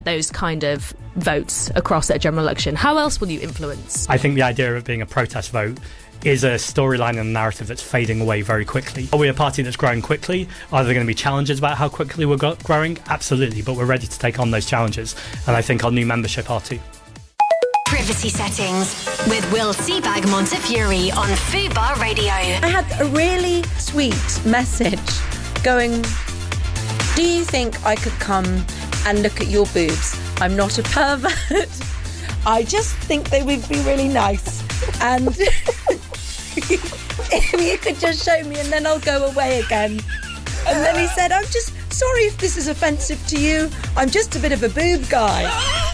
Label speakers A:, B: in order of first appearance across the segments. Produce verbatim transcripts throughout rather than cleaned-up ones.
A: those kind of votes across a general election? How else will you influence?
B: I think the idea of it being a protest vote is a storyline and a narrative that's fading away very quickly. Are we a party that's growing quickly? Are there going to be challenges about how quickly we're go- growing? Absolutely, but we're ready to take on those challenges, and I think our new membership are too.
C: Privacy Settings with Will Seabag Montefiore on Fubar Radio.
D: I had a really sweet message going, do you think I could come and look at your boobs? I'm not a pervert. I just think they would be really nice. And if you could just show me and then I'll go away again. And then he said, I'm just sorry if this is offensive to you. I'm just a bit of a boob guy.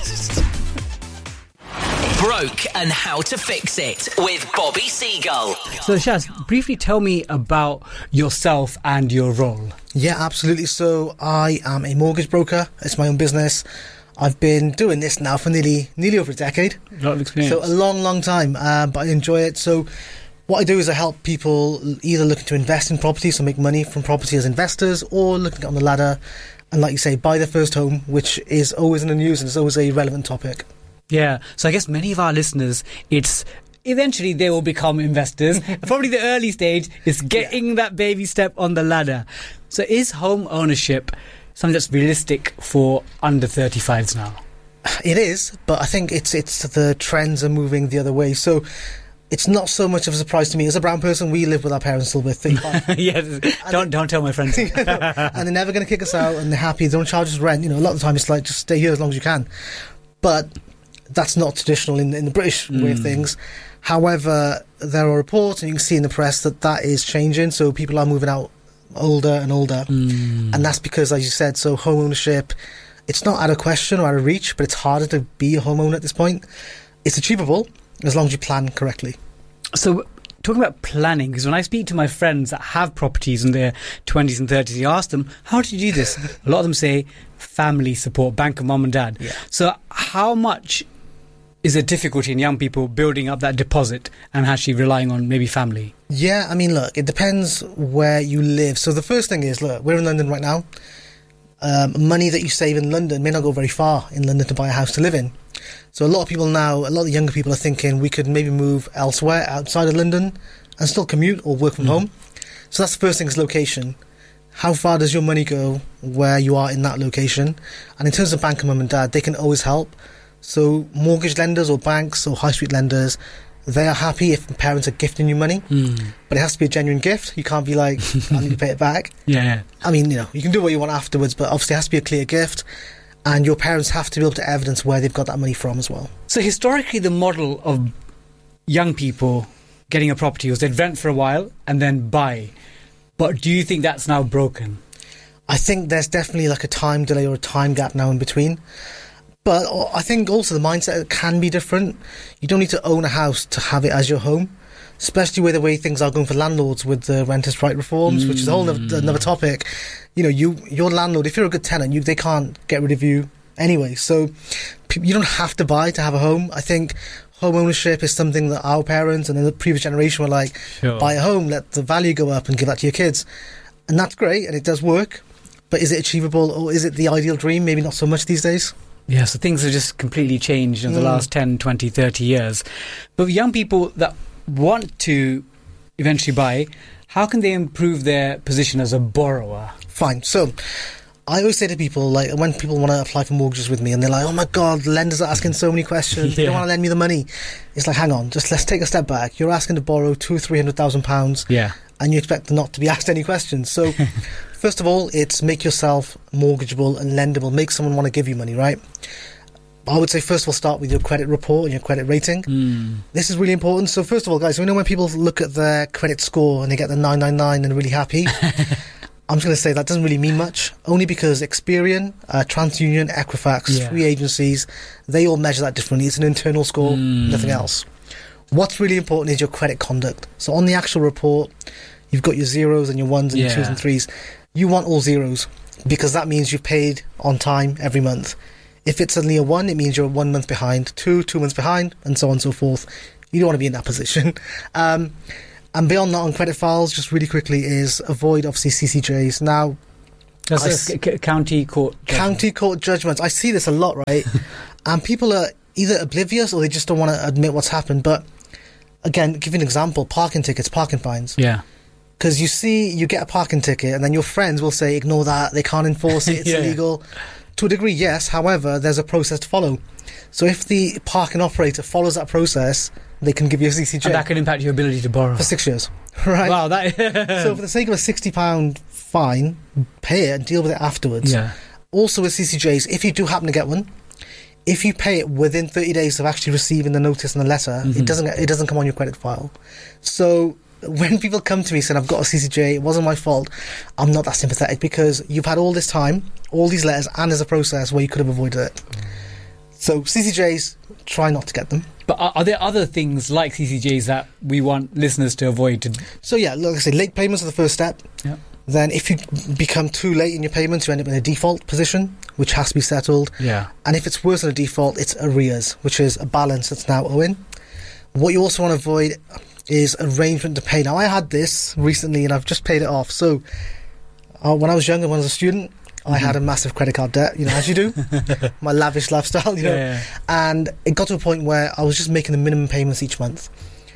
E: Broke and How to Fix It with Bobby Seagull.
F: So Shaz, briefly tell me about yourself and your role.
G: Yeah, absolutely. So I am a mortgage broker. It's my own business. I've been doing this now for nearly nearly over a decade.
F: A lot of experience.
G: So a long, long time, uh, but I enjoy it. So what I do is I help people either looking to invest in property, so make money from property as investors, or looking on the ladder and, like you say, buy their first home, which is always in the news and is always a relevant topic.
F: Yeah, so I guess many of our listeners, it's eventually they will become investors. Probably the early stage is getting yeah. that baby step on the ladder. So is home ownership something that's realistic for under thirty-fives now?
G: It is, but I think it's it's the trends are moving the other way. So it's not so much of a surprise to me. As a brown person, we live with our parents till we're thirty-five.
F: yeah, don't don't tell my friends.
G: You know, and they're never going to kick us out, and they're happy. They don't charge us rent. You know, a lot of the time it's like, just stay here as long as you can. But that's not traditional in, in the British mm. way of things. However, there are reports, and you can see in the press, that that is changing. So people are moving out older and older. Mm. And that's because, as you said, so home ownership, it's not out of question or out of reach, but it's harder to be a homeowner at this point. It's achievable as long as you plan correctly.
F: So talking about planning, because when I speak to my friends that have properties in their twenties and thirties, you ask them, how did you do this? A lot of them say family support, bank of mum and dad. Yeah. So how much is there difficulty in young people building up that deposit and actually relying on maybe family?
G: Yeah, I mean, look, it depends where you live. So the first thing is, look, we're in London right now. Um, money that you save in London may not go very far in London to buy a house to live in. So a lot of people now, a lot of younger people are thinking we could maybe move elsewhere outside of London and still commute or work from mm. home. So that's the first thing, is location. How far does your money go where you are in that location? And in terms of bank of mum and dad, they can always help. So mortgage lenders or banks or high street lenders, they are happy if parents are gifting you money, mm. but it has to be a genuine gift. You can't be like, I need to pay it back.
F: Yeah, yeah.
G: I mean, you know, you can do what you want afterwards, but obviously it has to be a clear gift, and your parents have to be able to evidence where they've got that money from as well.
F: So historically, the model of young people getting a property was they'd rent for a while and then buy. But do you think that's now broken?
G: I think there's definitely like a time delay or a time gap now in between. But I think also the mindset can be different. You don't need to own a house to have it as your home, especially with the way things are going for landlords with the renters' right reforms, mm. which is a whole other, another topic. You know, you your landlord, if you're a good tenant, you they can't get rid of you anyway. So you don't have to buy to have a home. I think home ownership is something that our parents and the previous generation were like, sure. buy a home, let the value go up and give that to your kids. And that's great, and it does work. But is it achievable, or is it the ideal dream? Maybe not so much these days.
F: Yeah, so things have just completely changed in the mm. last ten, twenty, thirty years. But young people that want to eventually buy, how can they improve their position as a borrower?
G: Fine. So I always say to people, like, when people want to apply for mortgages with me and they're like, oh my God, lenders are asking so many questions. Yeah. They don't want to lend me the money. It's like, hang on, just let's take a step back. You're asking to borrow two or three hundred thousand pounds.
F: Yeah.
G: And you expect not to be asked any questions. So first of all, it's make yourself mortgageable and lendable. Make someone want to give you money, right? I would say first of all, start with your credit report and your credit rating. Mm. This is really important. So first of all, guys, we know when people look at their credit score and they get the nine nine nine and are really happy, I'm just going to say that doesn't really mean much, only because Experian, uh, TransUnion, Equifax, yeah. three agencies, they all measure that differently. It's an internal score, mm. nothing else. What's really important is your credit conduct. So on the actual report, you've got your zeros and your ones and yeah. your twos and threes. You want all zeros, because that means you've paid on time every month. If it's only a one, it means you're one month behind, two, two months behind, and so on and so forth. You don't want to be in that position. Um, and beyond that, on credit files, just really quickly, is avoid, obviously, C C Js. Now,
F: That's
G: I
F: a
G: s-
F: c- c- county court judgment.
G: County court judgments. I see this a lot, right? And people are either oblivious or they just don't want to admit what's happened. But again, give you an example: parking tickets, parking fines.
F: Yeah.
G: Because you see, you get a parking ticket, and then your friends will say, "Ignore that. They can't enforce it. It's
F: Yeah.
G: illegal." To a degree, yes. However, there's a process to follow. So if the parking operator follows that process, they can give you a C C J
F: And that can impact your ability to borrow.
G: for six years. Right.
F: Wow, that.
G: So for the sake of a sixty pound fine, pay it and deal with it afterwards.
F: Yeah.
G: Also with C C Js, if you do happen to get one, if you pay it within thirty days of actually receiving the notice and the letter,
F: Mhm.
G: it doesn't it doesn't come on your credit file. So when people come to me saying I've got a C C J, it wasn't my fault, I'm not that sympathetic because you've had all this time, all these letters, and there's a process where you could have avoided it. So C C Js, try not to get them.
F: But are, are there other things like C C Js that we want listeners to avoid? To,
G: So yeah, like I say, late payments are the first step.
F: Yeah.
G: Then if you become too late in your payments, you end up in a default position, which has to be settled.
F: yeah.
G: And if it's worse than a default, it's arrears, which is a balance that's now owing. What you also want to avoid is arrangement to pay. Now, I had this recently and I've just paid it off. So uh, when I was younger, when I was a student, I had a massive credit card debt, you know, as you do. My lavish lifestyle, you know.
F: Yeah.
G: And it got to a point where I was just making the minimum payments each month.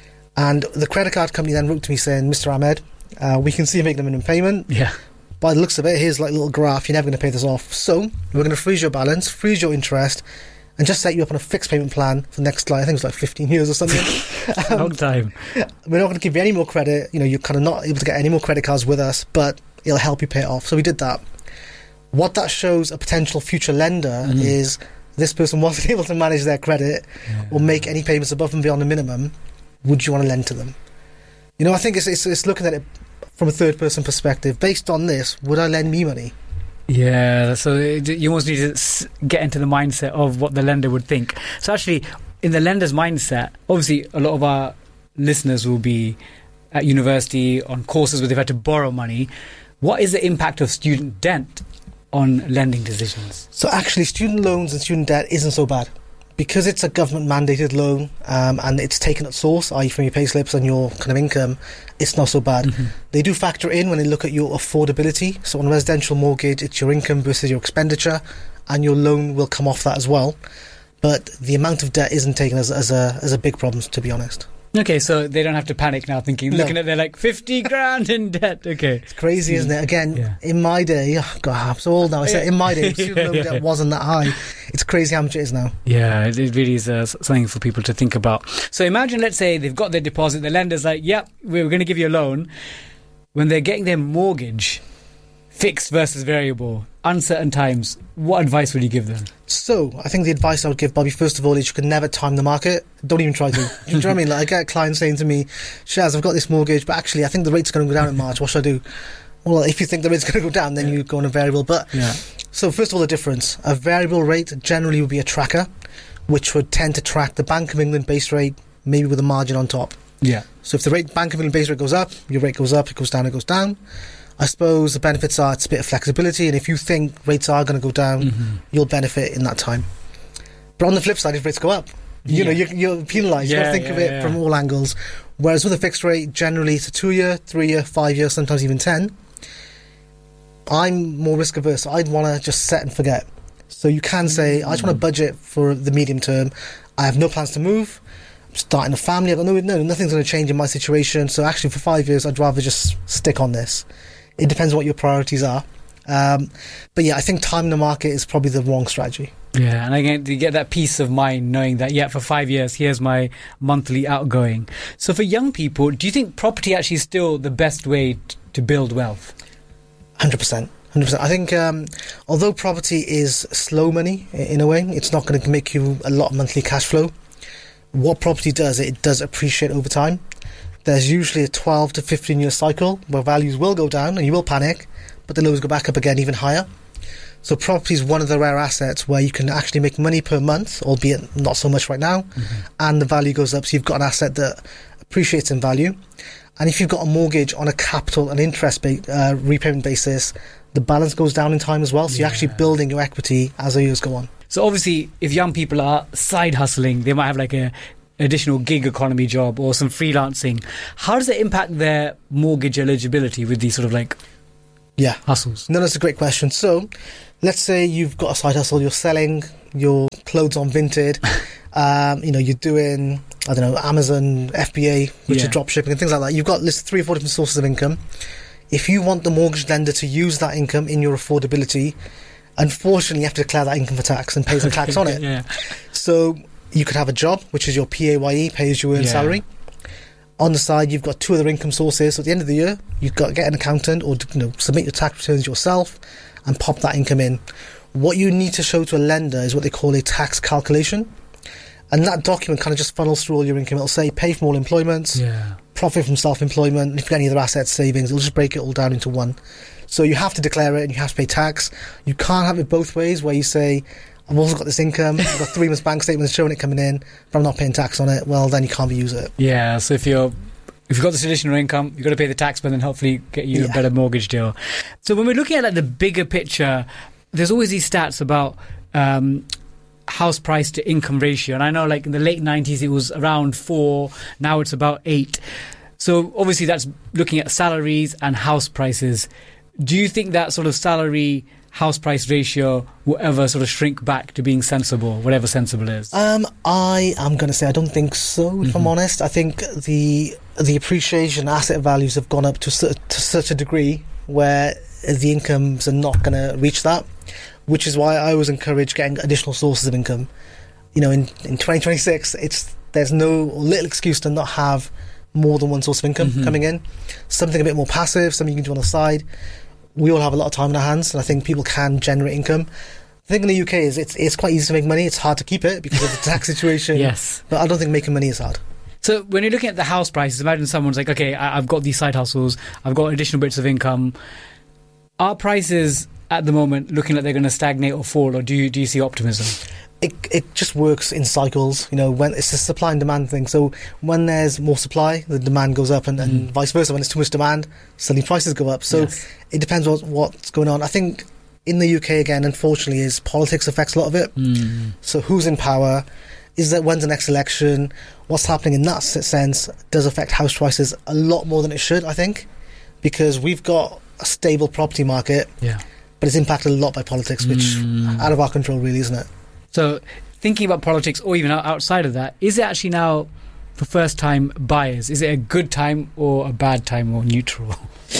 G: And the credit card company then wrote to me saying, Mister Ahmed, uh, we can see you making the minimum payment.
F: Yeah.
G: By the looks of it, here's like a little graph, you're never going to pay this off. So we're going to freeze your balance, freeze your interest, and just set you up on a fixed payment plan for the next, like, I think it was like fifteen years or something. Um,
F: Long time.
G: We're not going to give you any more credit. You know, you're kind of not able to get any more credit cards with us, but it'll help you pay it off. So we did that. What that shows a potential future lender
F: Mhm.
G: is this person wasn't able to manage their credit
F: Yeah.
G: or make any payments above and beyond the minimum. Would you want to lend to them? You know, I think it's, it's, it's looking at it from a third person perspective. Based on this, would I lend me money?
F: Yeah, so it, you almost need to s- get into the mindset of what the lender would think. So actually, in the lender's mindset, obviously a lot of our listeners will be at university on courses where they've had to borrow money. What is the impact of student debt on lending decisions?
G: So actually, student loans and student debt isn't so bad. Because it's a government mandated loan um, and it's taken at source, that is from your payslips and your kind of income, it's not so bad.
F: Mhm.
G: They do factor in when they look at your affordability. So on a residential mortgage, it's your income versus your expenditure, and your loan will come off that as well. But the amount of debt isn't taken as, as a as a big problem, to be honest.
F: Okay, so they don't have to panic now thinking,
G: No.
F: looking at their like fifty grand in debt. Okay.
G: It's crazy, isn't it? Again,
F: Yeah.
G: in my day, oh God, I'm so old now. I said in my day, student loan debt wasn't that high. It's crazy how much it is now.
F: Yeah, it, it really is uh, s- something for people to think about. So imagine, let's say they've got their deposit, the lender's like, yep, we're going to give you a loan. When they're getting their mortgage, fixed versus variable, uncertain times, what advice would you give them?
G: So, I think the advice I would give Bobby, first of all, is you can never time the market. Don't even try to. Do you know what I mean? Like, I get clients saying to me, Shaz, I've got this mortgage, but actually, I think the rate's going to go down in March. What should I do? Well, if you think the rate's going to go down, then you go on a variable. But
F: Yeah.
G: so, first of all, the difference. A variable rate generally would be a tracker, which would tend to track the Bank of England base rate, maybe with a margin on top.
F: Yeah.
G: So, if the rate Bank of England base rate goes up, your rate goes up. It goes down, it goes down. I suppose the benefits are it's a bit of flexibility, and if you think rates are going to go down,
F: Mhm.
G: you'll benefit in that time. But on the flip side, if rates go up, you know,
F: Yeah.
G: you're, you're penalised. you got
F: Yeah,
G: to think
F: yeah,
G: of it
F: yeah.
G: from all angles. Whereas with a fixed rate, generally it's a two-year, three-year, five-year, sometimes even ten. I'm more risk averse. I'd want to just set and forget. So you can say, I just want to budget for the medium term. I have no plans to move. I'm starting a family. I got no, no, nothing's going to change in my situation. So actually, for five years, I'd rather just stick on this. It depends on what your priorities are. Um, but yeah, I think timing the market is probably the wrong strategy.
F: Yeah, and again, you get that peace of mind knowing that, yeah, for five years, here's my monthly outgoing. So for young people, do you think property actually is still the best way t- to build wealth?
G: one hundred percent. one hundred percent. I think um, although property is slow money i- in a way, it's not going to make you a lot of monthly cash flow. What property does, it does appreciate over time. There's usually a twelve to fifteen year cycle where values will go down and you will panic, but they'll always go back up again even higher. So property is one of the rare assets where you can actually make money per month, albeit not so much right now, and the value goes up. So you've got an asset that appreciates in value. And if you've got a mortgage on a capital and interest ba- uh, repayment basis, the balance goes down in time as well. So you're actually
F: Yeah.
G: building your equity as the years go on.
F: So obviously, if young people are side hustling, they might have like a additional gig economy job or some freelancing. How does it impact their mortgage eligibility with these sort of like
G: Yeah.
F: hustles?
G: No, that's a great question. So, let's say you've got a side hustle, you're selling your clothes on Vinted, um, you know, you're doing, I don't know, Amazon F B A, which
F: Yeah.
G: is drop shipping and things like that. You've got listed three or four different sources of income. If you want the mortgage lender to use that income in your affordability, unfortunately, you have to declare that income for tax and pay some tax on it.
F: Yeah.
G: So, you could have a job, which is your P A Y E, pay as you earn
F: Yeah.
G: salary. On the side, you've got two other income sources. So at the end of the year, you've got to get an accountant or you know, submit your tax returns yourself and pop that income in. What you need to show to a lender is what they call a tax calculation. And that document kind of just funnels through all your income. It'll say pay from all employments,
F: Yeah.
G: profit from self-employment, and if you've got any other assets, savings, it'll just break it all down into one. So you have to declare it and you have to pay tax. You can't have it both ways where you say, I've also got this income, I've got three months bank statements showing it coming in, but I'm not paying tax on it. Well, then you can't use it.
F: Yeah, so if you're if you've got this additional income, you've got to pay the tax, but then hopefully get you
G: Yeah.
F: a better mortgage deal. So when we're looking at like the bigger picture, there's always these stats about um, house price to income ratio, and I know like in the late nineties it was around four, now it's about eight. So obviously that's looking at salaries and house prices. Do you think that sort of salary house price ratio will ever sort of shrink back to being sensible, whatever sensible is?
G: Um, I am going to say I don't think so, if I'm honest. I think the the appreciation asset values have gone up to, su- to such a degree where the incomes are not going to reach that, which is why I always encourage getting additional sources of income. You know, in, in twenty twenty-six, it's there's no little excuse to not have more than one source of income
F: Mhm.
G: coming in. Something a bit more passive, something you can do on the side. We all have a lot of time in our hands, and I think people can generate income. The thing in the U K is it's it's quite easy to make money. It's hard to keep it because of the tax situation.
F: Yes.
G: But I don't think making money is hard.
F: So when you're looking at the house prices, imagine someone's like, okay, I, I've got these side hustles, I've got additional bits of income. Are prices at the moment looking like they're going to stagnate or fall, or do you do you see optimism?
G: It it just works in cycles. You know, when it's a supply and demand thing. So when there's more supply, the demand goes up, and, and
F: Mm.
G: vice versa. When there's too much demand, suddenly prices go up. So
F: Yes.
G: it depends what what's going on. I think in the U K again, unfortunately, is politics affects a lot of it.
F: Mm.
G: So who's in power? Is that when's the next election? What's happening in that s- sense does affect house prices a lot more than it should, I think, because we've got a stable property market,
F: Yeah.
G: but it's impacted a lot by politics, which
F: Mm.
G: out of our control, really, isn't it?
F: So thinking about politics, or even out- outside of that, is it actually now for first-time buyers? Is it a good time or a bad time or neutral?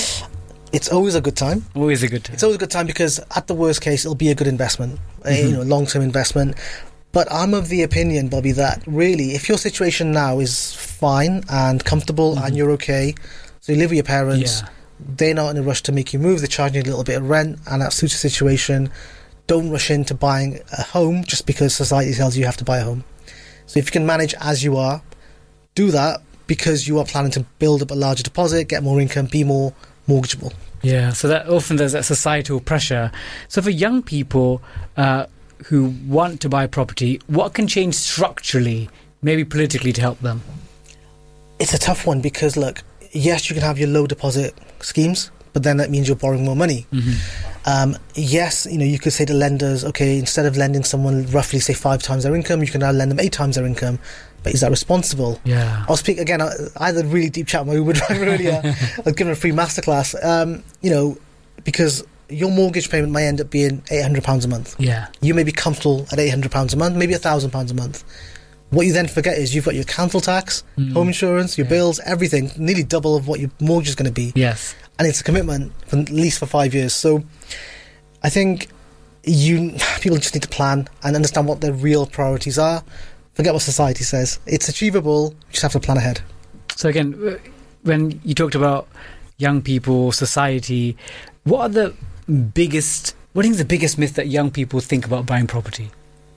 G: It's always a good time.
F: Always a good time.
G: It's always a good time because at the worst case, it'll be a good investment, a
F: Mhm.
G: you know, long-term investment. But I'm of the opinion, Bobby, that really, if your situation now is fine and comfortable
F: Mhm.
G: and you're okay, so you live with your parents,
F: Yeah.
G: they're not in a rush to make you move, they're charging you a little bit of rent, and that suits your situation. Don't rush into buying a home just because society tells you you have to buy a home. So if you can manage as you are, do that because you are planning to build up a larger deposit, get more income, be more mortgageable.
F: Yeah, so that often there's that societal pressure. So for young people uh, who want to buy property, what can change structurally, maybe politically, to help them?
G: It's a tough one because, look, yes, you can have your low deposit schemes, but then that means you're borrowing more money.
F: Mm-hmm.
G: Um, yes, you know, you could say to lenders, okay, instead of lending someone roughly, say, five times their income, you can now lend them eight times their income. But is that responsible?
F: Yeah.
G: I'll speak again. I, I had a really deep chat with my Uber driver earlier. I was given a free masterclass. Um, you know, because your mortgage payment may end up being eight hundred pounds a month.
F: Yeah.
G: You may be comfortable at eight hundred pounds a month, maybe one thousand pounds a month. What you then forget is you've got your council tax,
F: Mm.
G: home insurance, your
F: Yeah.
G: bills, everything, nearly double of what your mortgage is going to be.
F: Yes.
G: And it's a commitment for at least for five years. So I think you people just need to plan and understand what their real priorities are. Forget what society says. It's achievable. You just have to plan ahead.
F: So again, w- when you talked about young people, society, what are the biggest, what is the biggest myth that young people think about buying property?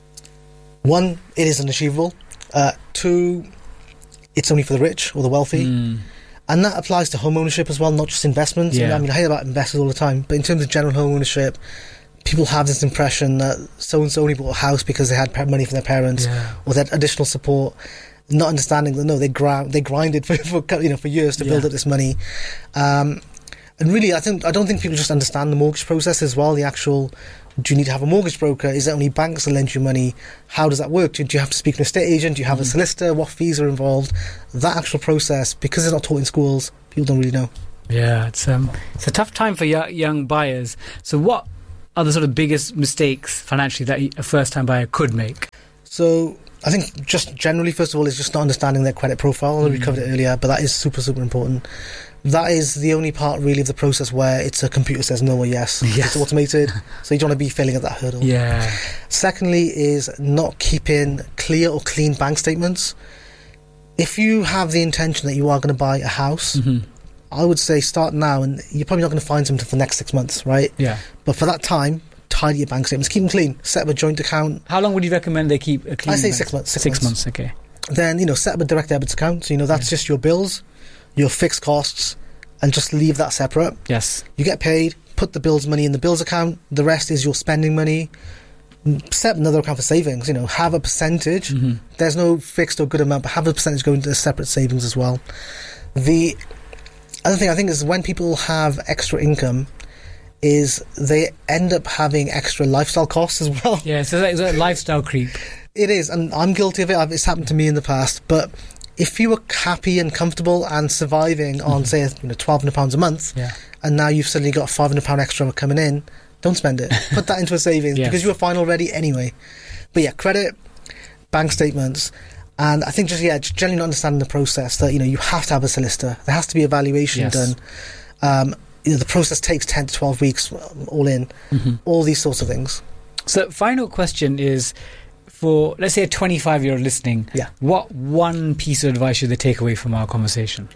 G: One, it is unachievable. Uh, two, it's only for the rich or the wealthy.
F: Mm.
G: And that applies to home ownership as well, not just investments.
F: Yeah.
G: I mean, I hear about investors all the time, but in terms of general home ownership, people have this impression that so-and-so only bought a house because they had pa- money from their parents
F: Yeah.
G: or they had additional support, not understanding that, no, they, gra- they grinded for, for, you know, for years to build
F: Yeah.
G: up this money. Um, and really, I think I don't think people just understand the mortgage process as well, the actual... Do you need to have a mortgage broker? Is it only banks that lend you money? How does that work? Do, do you have to speak to an estate agent? Do you have
F: Mm.
G: a solicitor? What fees are involved? That actual process, because it's not taught in schools, people don't really know.
F: Yeah, it's um, it's a tough time for y- young buyers. So what are the sort of biggest mistakes financially that a first-time buyer could make?
G: So I think just generally, first of all, is just not understanding their credit profile. Mm. We covered it earlier, but that is super, super important. That is the only part really of the process where it's a computer says no or yes. yes. It's automated, so you don't want to be failing at that hurdle.
F: Yeah.
G: Secondly is not keeping clear or clean bank statements. If you have the intention that you are going to buy a house, mm-hmm. I would say start now, and you're probably not going to find something for the next six months, right?
F: Yeah.
G: But for that time, tidy your bank statements, keep them clean, set up a joint account.
F: How long would you recommend they keep a clean?
G: I say
F: bank?
G: six months. Six,
F: six
G: months.
F: months, okay.
G: Then, you know, set up a direct debits account. So, you know, that's yeah. just your bills, your fixed costs, and just leave that separate.
F: Yes.
G: You get paid, put the bills money in the bills account, the rest is your spending money. Set up another account for savings, you know, have a percentage. Mm-hmm. There's no fixed or good amount, but have a percentage go into separate savings as well. The other thing I think is when people have extra income, is they end up having extra lifestyle costs as well.
F: Yeah, so it's a lifestyle creep.
G: It is, and I'm guilty of it. It's happened to me in the past. But if you were happy and comfortable and surviving mm-hmm. on, say, you know, twelve hundred pounds a month,
F: yeah.
G: and now you've suddenly got five hundred pounds extra coming in, don't spend it. Put that into a savings yes. because you were fine already anyway. But yeah, credit, bank statements, and I think just, yeah, just generally not understanding the process that, you know, you have to have a solicitor. There has to be a valuation
F: yes.
G: done. Um, you know, the process takes ten to twelve weeks all in, mm-hmm. all these sorts of things.
F: So final question is, for, let's say, a twenty-five-year-old listening,
G: yeah.
F: what one piece of advice should they take away from our conversation?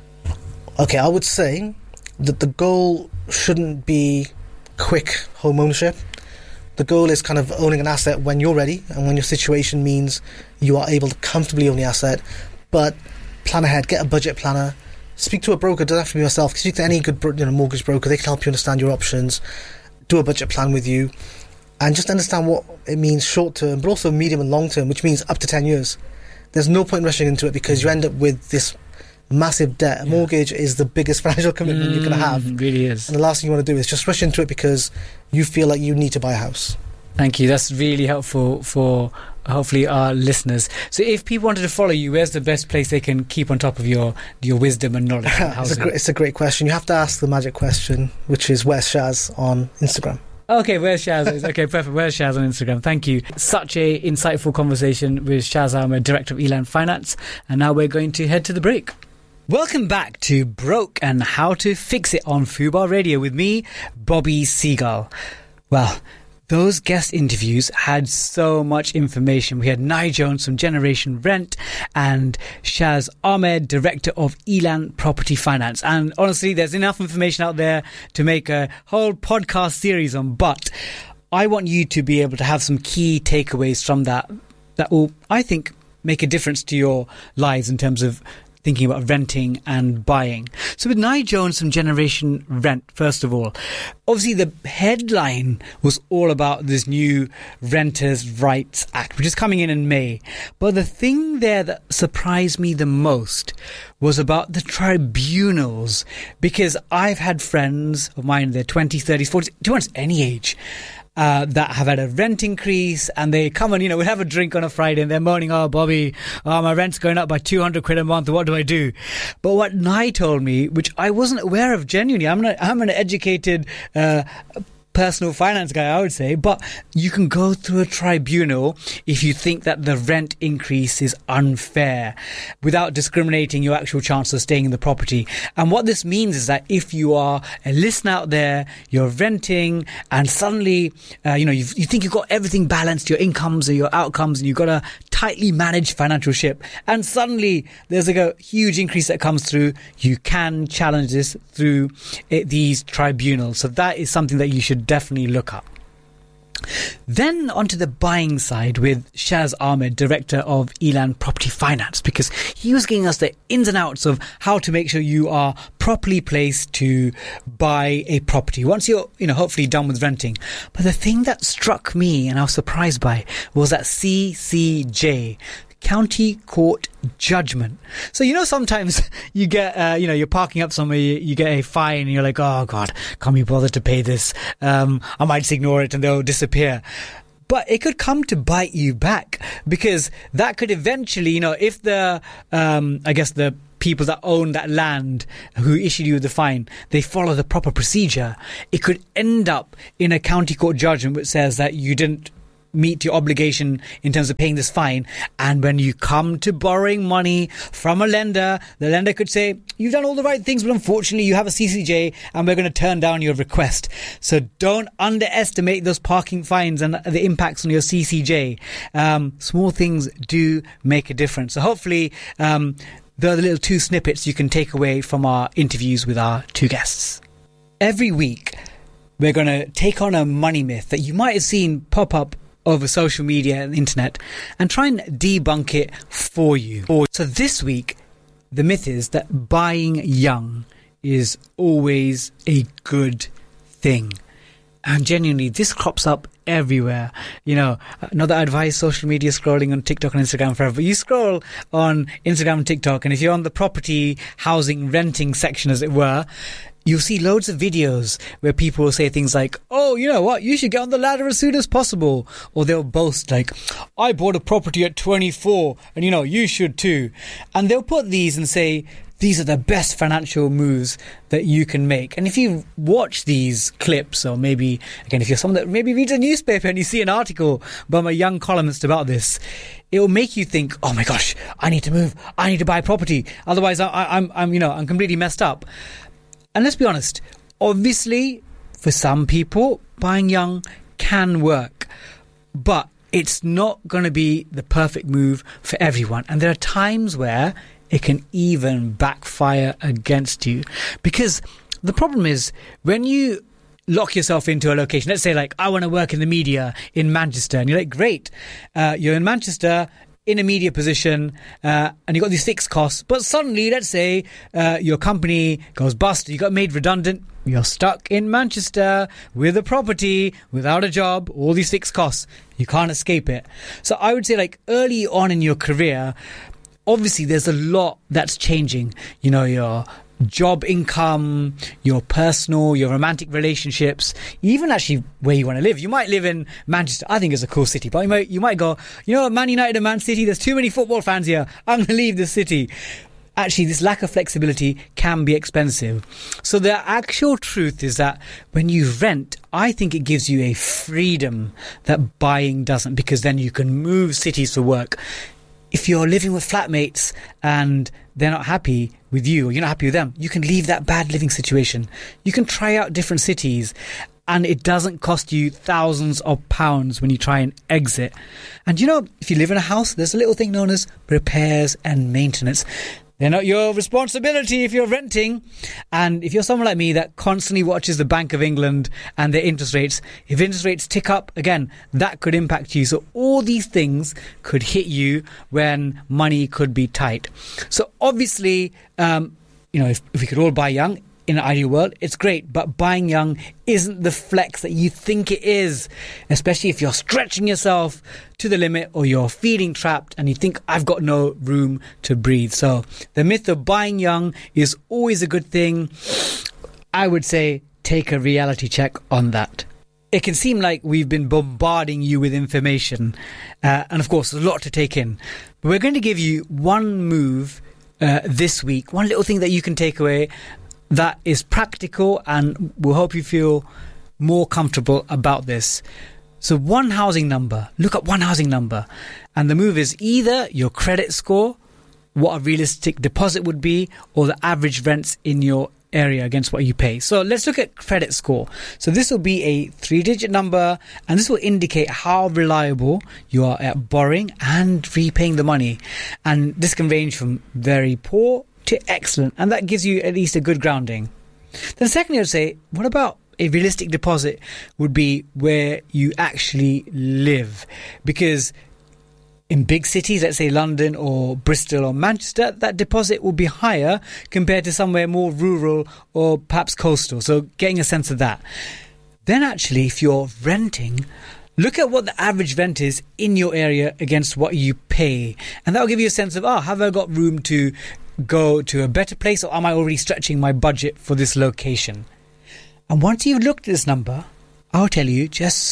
G: Okay, I would say that the goal shouldn't be quick home ownership. The goal is kind of owning an asset when you're ready and when your situation means you are able to comfortably own the asset. But plan ahead, get a budget planner, speak to a broker. Doesn't have to be yourself. Speak to any good you know, mortgage broker. They can help you understand your options, do a budget plan with you, and just understand what it means short term, but also medium and long term, which means up to ten years. There's no point rushing into it because you end up with this massive debt. A yeah. mortgage is the biggest financial commitment mm, you're going to have.
F: It really is.
G: And the last thing you want to do is just rush into it because you feel like you need to buy a house.
F: Thank you. That's really helpful for hopefully our listeners. So if people wanted to follow you, where's the best place they can keep on top of your, your wisdom and knowledge?
G: it's, a great, it's a great question. You have to ask the magic question, which is where's Shaz on Instagram?
F: Okay, where's Shaz? Okay, perfect. Where's Shaz on Instagram? Thank you. Such a insightful conversation with Shaz Ahmed, Director of Elan Finance. And now we're going to head to the break. Welcome back to Broke and How to Fix It on Fubar Radio with me, Bobby Seagull. Well, those guest interviews had so much information. We had Nye Jones from Generation Rent and Shaz Ahmed, Director of Elan Property Finance. And honestly, there's enough information out there to make a whole podcast series on, but I want you to be able to have some key takeaways from that that will, I think, make a difference to your lives in terms of thinking about renting and buying. So with Nye Jones from Generation Rent, first of all, obviously the headline was all about this new Renters' Rights Act, which is coming in in May. But the thing there that surprised me the most was about the tribunals, because I've had friends of mine in their twenties, thirties, forties, to be honest, any age, Uh, that have had a rent increase, and they come and, you know, we have a drink on a Friday and they're moaning, oh, Bobby, oh, my rent's going up by two hundred quid a month. What do I do? But what Nye told me, which I wasn't aware of genuinely, I'm, not, I'm an educated uh, personal finance guy, I would say, but you can go through a tribunal if you think that the rent increase is unfair without discriminating your actual chance of staying in the property. And what this means is that if you are a listener out there, you're renting, and suddenly, uh, you know, you've, you think you've got everything balanced, your incomes and your outcomes, and you've got a tightly managed financial ship, and suddenly there's like a huge increase that comes through, you can challenge this through it, these tribunals. So that is something that you should definitely look up. Then onto the buying side with Shaz Ahmed, Director of Elan Property Finance, because he was giving us the ins and outs of how to make sure you are properly placed to buy a property once you're, you know, hopefully done with renting. But the thing that struck me and I was surprised by was that C C J, County Court Judgment. So, you know, sometimes you get, uh, you know, you're parking up somewhere, you, you get a fine and you're like, oh God, can't be bothered to pay this. Um, I might just ignore it and they'll disappear. But it could come to bite you back, because that could eventually, you know, if the, um, I guess the people that own that land who issued you the fine, they follow the proper procedure, it could end up in a county court judgment which says that you didn't meet your obligation in terms of paying this fine. And when you come to borrowing money from a lender, the lender could say, you've done all the right things, but unfortunately you have a C C J and we're going to turn down your request. So don't underestimate those parking fines and the impacts on your C C J. Um, small things do make a difference. So hopefully um, the little two snippets you can take away from our interviews with our two guests. Every week, we're going to take on a money myth that you might have seen pop up over social media and the internet and try and debunk it for you. So this week, the myth is that buying young is always a good thing. And genuinely, this crops up everywhere. You know, not that I advise social media scrolling on TikTok and Instagram forever, but you scroll on Instagram and TikTok, and if you're on the property, housing, renting section, as it were, you'll see loads of videos where people will say things like, oh, you know what, you should get on the ladder as soon as possible. Or they'll boast like, I bought a property at twenty-four and, you know, you should too. And they'll put these and say, these are the best financial moves that you can make. And if you watch these clips, or maybe, again, if you're someone that maybe reads a newspaper and you see an article by a young columnist about this, it will make you think, oh my gosh, I need to move. I need to buy property. Otherwise, I, I, I'm, I'm, you know, I'm completely messed up. And let's be honest, obviously, for some people, buying young can work, but it's not going to be the perfect move for everyone. And there are times where it can even backfire against you. Because the problem is, when you lock yourself into a location, let's say like, I want to work in the media in Manchester, and you're like, great, uh, you're in Manchester, in a media position, uh, and you've got these fixed costs, but suddenly, let's say, uh, your company goes bust, you got made redundant, you're stuck in Manchester with a property, without a job, all these fixed costs. You can't escape it. So I would say, like, early on in your career, obviously there's a lot that's changing. You know, your job income, your personal, your romantic relationships, even actually where you want to live. You might live in Manchester. I think it's a cool city, but you might, you might go, you know what, Man United and Man City, there's too many football fans here. I'm going to leave the city. Actually, this lack of flexibility can be expensive. So the actual truth is that when you rent, I think it gives you a freedom that buying doesn't, because then you can move cities for work. If you're living with flatmates and they're not happy with you, or you're not happy with them, you can leave that bad living situation. You can try out different cities, and it doesn't cost you thousands of pounds when you try and exit. And you know, if you live in a house, there's a little thing known as repairs and maintenance. They're not your responsibility if you're renting. And if you're someone like me that constantly watches the Bank of England and their interest rates, if interest rates tick up, again, that could impact you. So all these things could hit you when money could be tight. So obviously, um, you know, if, if we could all buy young, in an ideal world, it's great, but buying young isn't the flex that you think it is, especially if you're stretching yourself to the limit or you're feeling trapped and you think, I've got no room to breathe. So the myth of buying young is always a good thing. I would say take a reality check on that. It can seem like we've been bombarding you with information, uh, and of course, there's a lot to take in. But we're going to give you one move uh, this week, one little thing that you can take away that is practical, and will help you feel more comfortable about this. So one housing number, look up one housing number, and the move is either your credit score, what a realistic deposit would be, or the average rents in your area against what you pay. So let's look at credit score. So this will be a three-digit number, and this will indicate how reliable you are at borrowing and repaying the money. And this can range from very poor to excellent, and that gives you at least a good grounding. Then secondly, I'd say, what about a realistic deposit would be where you actually live? Because in big cities, let's say London or Bristol or Manchester, that deposit will be higher compared to somewhere more rural or perhaps coastal. So getting a sense of that. Then actually, if you're renting, look at what the average rent is in your area against what you pay. And that will give you a sense of, oh, have I got room to go to a better place, or am I already stretching my budget for this location? And once you've looked at this number, I'll tell you, just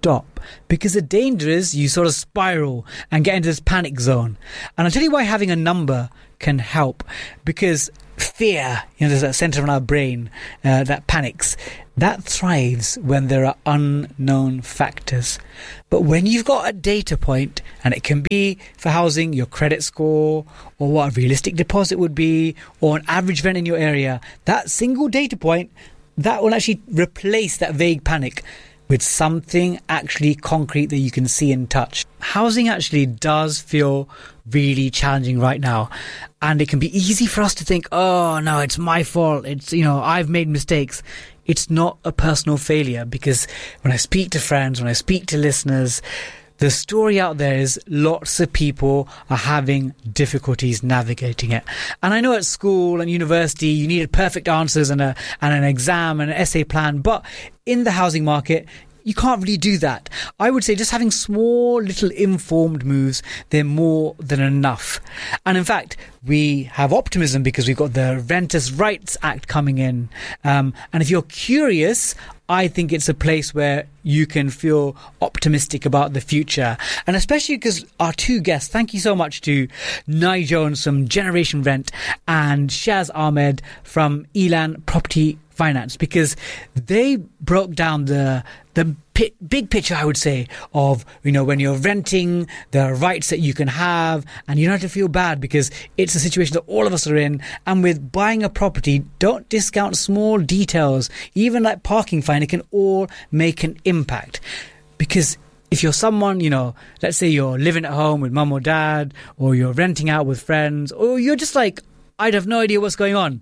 F: stop, because the danger is you sort of spiral and get into this panic zone. And I'll tell you why having a number can help, because fear, you know, there's that center in our brain uh, that panics. That thrives when there are unknown factors. But when you've got a data point, and it can be for housing, your credit score, or what a realistic deposit would be, or an average rent in your area, that single data point, that will actually replace that vague panic with something actually concrete that you can see and touch. Housing actually does feel really challenging right now, and it can be easy for us to think, oh no, it's my fault, it's, you know, I've made mistakes. It's not a personal failure, because when I speak to friends, when I speak to listeners, the story out there is lots of people are having difficulties navigating it. And I know at school and university you needed perfect answers and a and an exam and an essay plan, but in the housing market you can't really do that. I would say just having small little informed moves, they're more than enough. And in fact, we have optimism because we've got the Renters' Rights Act coming in. Um, and if you're curious, I think it's a place where you can feel optimistic about the future. And especially because our two guests, thank you so much to Nye Jones from Generation Rent and Shaz Ahmed from Elan Property Finance, because they broke down the the pi- big picture, I would say, of, you know, when you're renting, the rights that you can have, and you don't have to feel bad because it's a situation that all of us are in. And with buying a property, don't discount small details, even like parking fine. It can all make an impact, because if you're someone, you know, let's say you're living at home with mum or dad, or you're renting out with friends, or you're just like, I'd have no idea what's going on.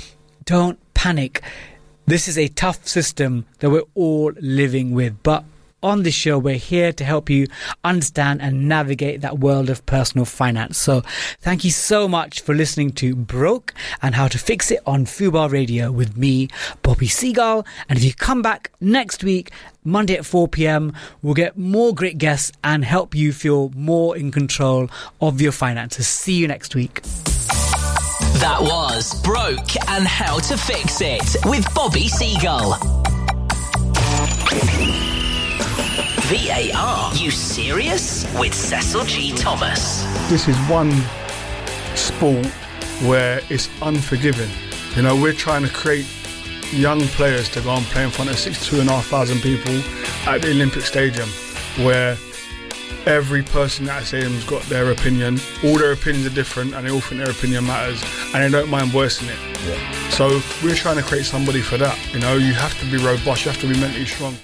F: Don't panic. This is a tough system that we're all living with, but on this show we're here to help you understand and navigate that world of personal finance. So thank you so much for listening to Broke and How to Fix It on Fubar Radio with me, Bobby Seagull. And if you come back next week, Monday at four p.m, we'll get more great guests and help you feel more in control of your finances. See you next week.
E: That was Broke and How to Fix It with Bobby Seagull. V A R, you serious? With Cecil G. Thomas.
H: This is one sport where it's unforgiving. You know, we're trying to create young players to go and play in front of sixty-two and a half thousand people at the Olympic Stadium, where every person at that stadium's got their opinion. All their opinions are different, and they all think their opinion matters, and they don't mind voicing it. Yeah. So we're trying to create somebody for that. You know, you have to be robust, you have to be mentally strong.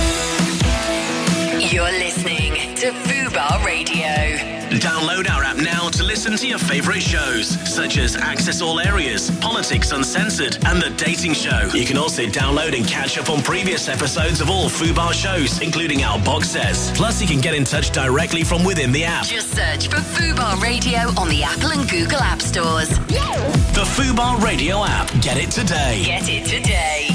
C: You're listening to Fubar Radio.
I: Download our app now to listen to your favourite shows, such as Access All Areas, Politics Uncensored, and The Dating Show. You can also download and catch up on previous episodes of all Fubar shows, including our box sets. Plus, you can get in touch directly from within the app.
C: Just search for Fubar Radio on the Apple and Google App Stores.
I: The Fubar Radio app. Get it today.
C: Get it today.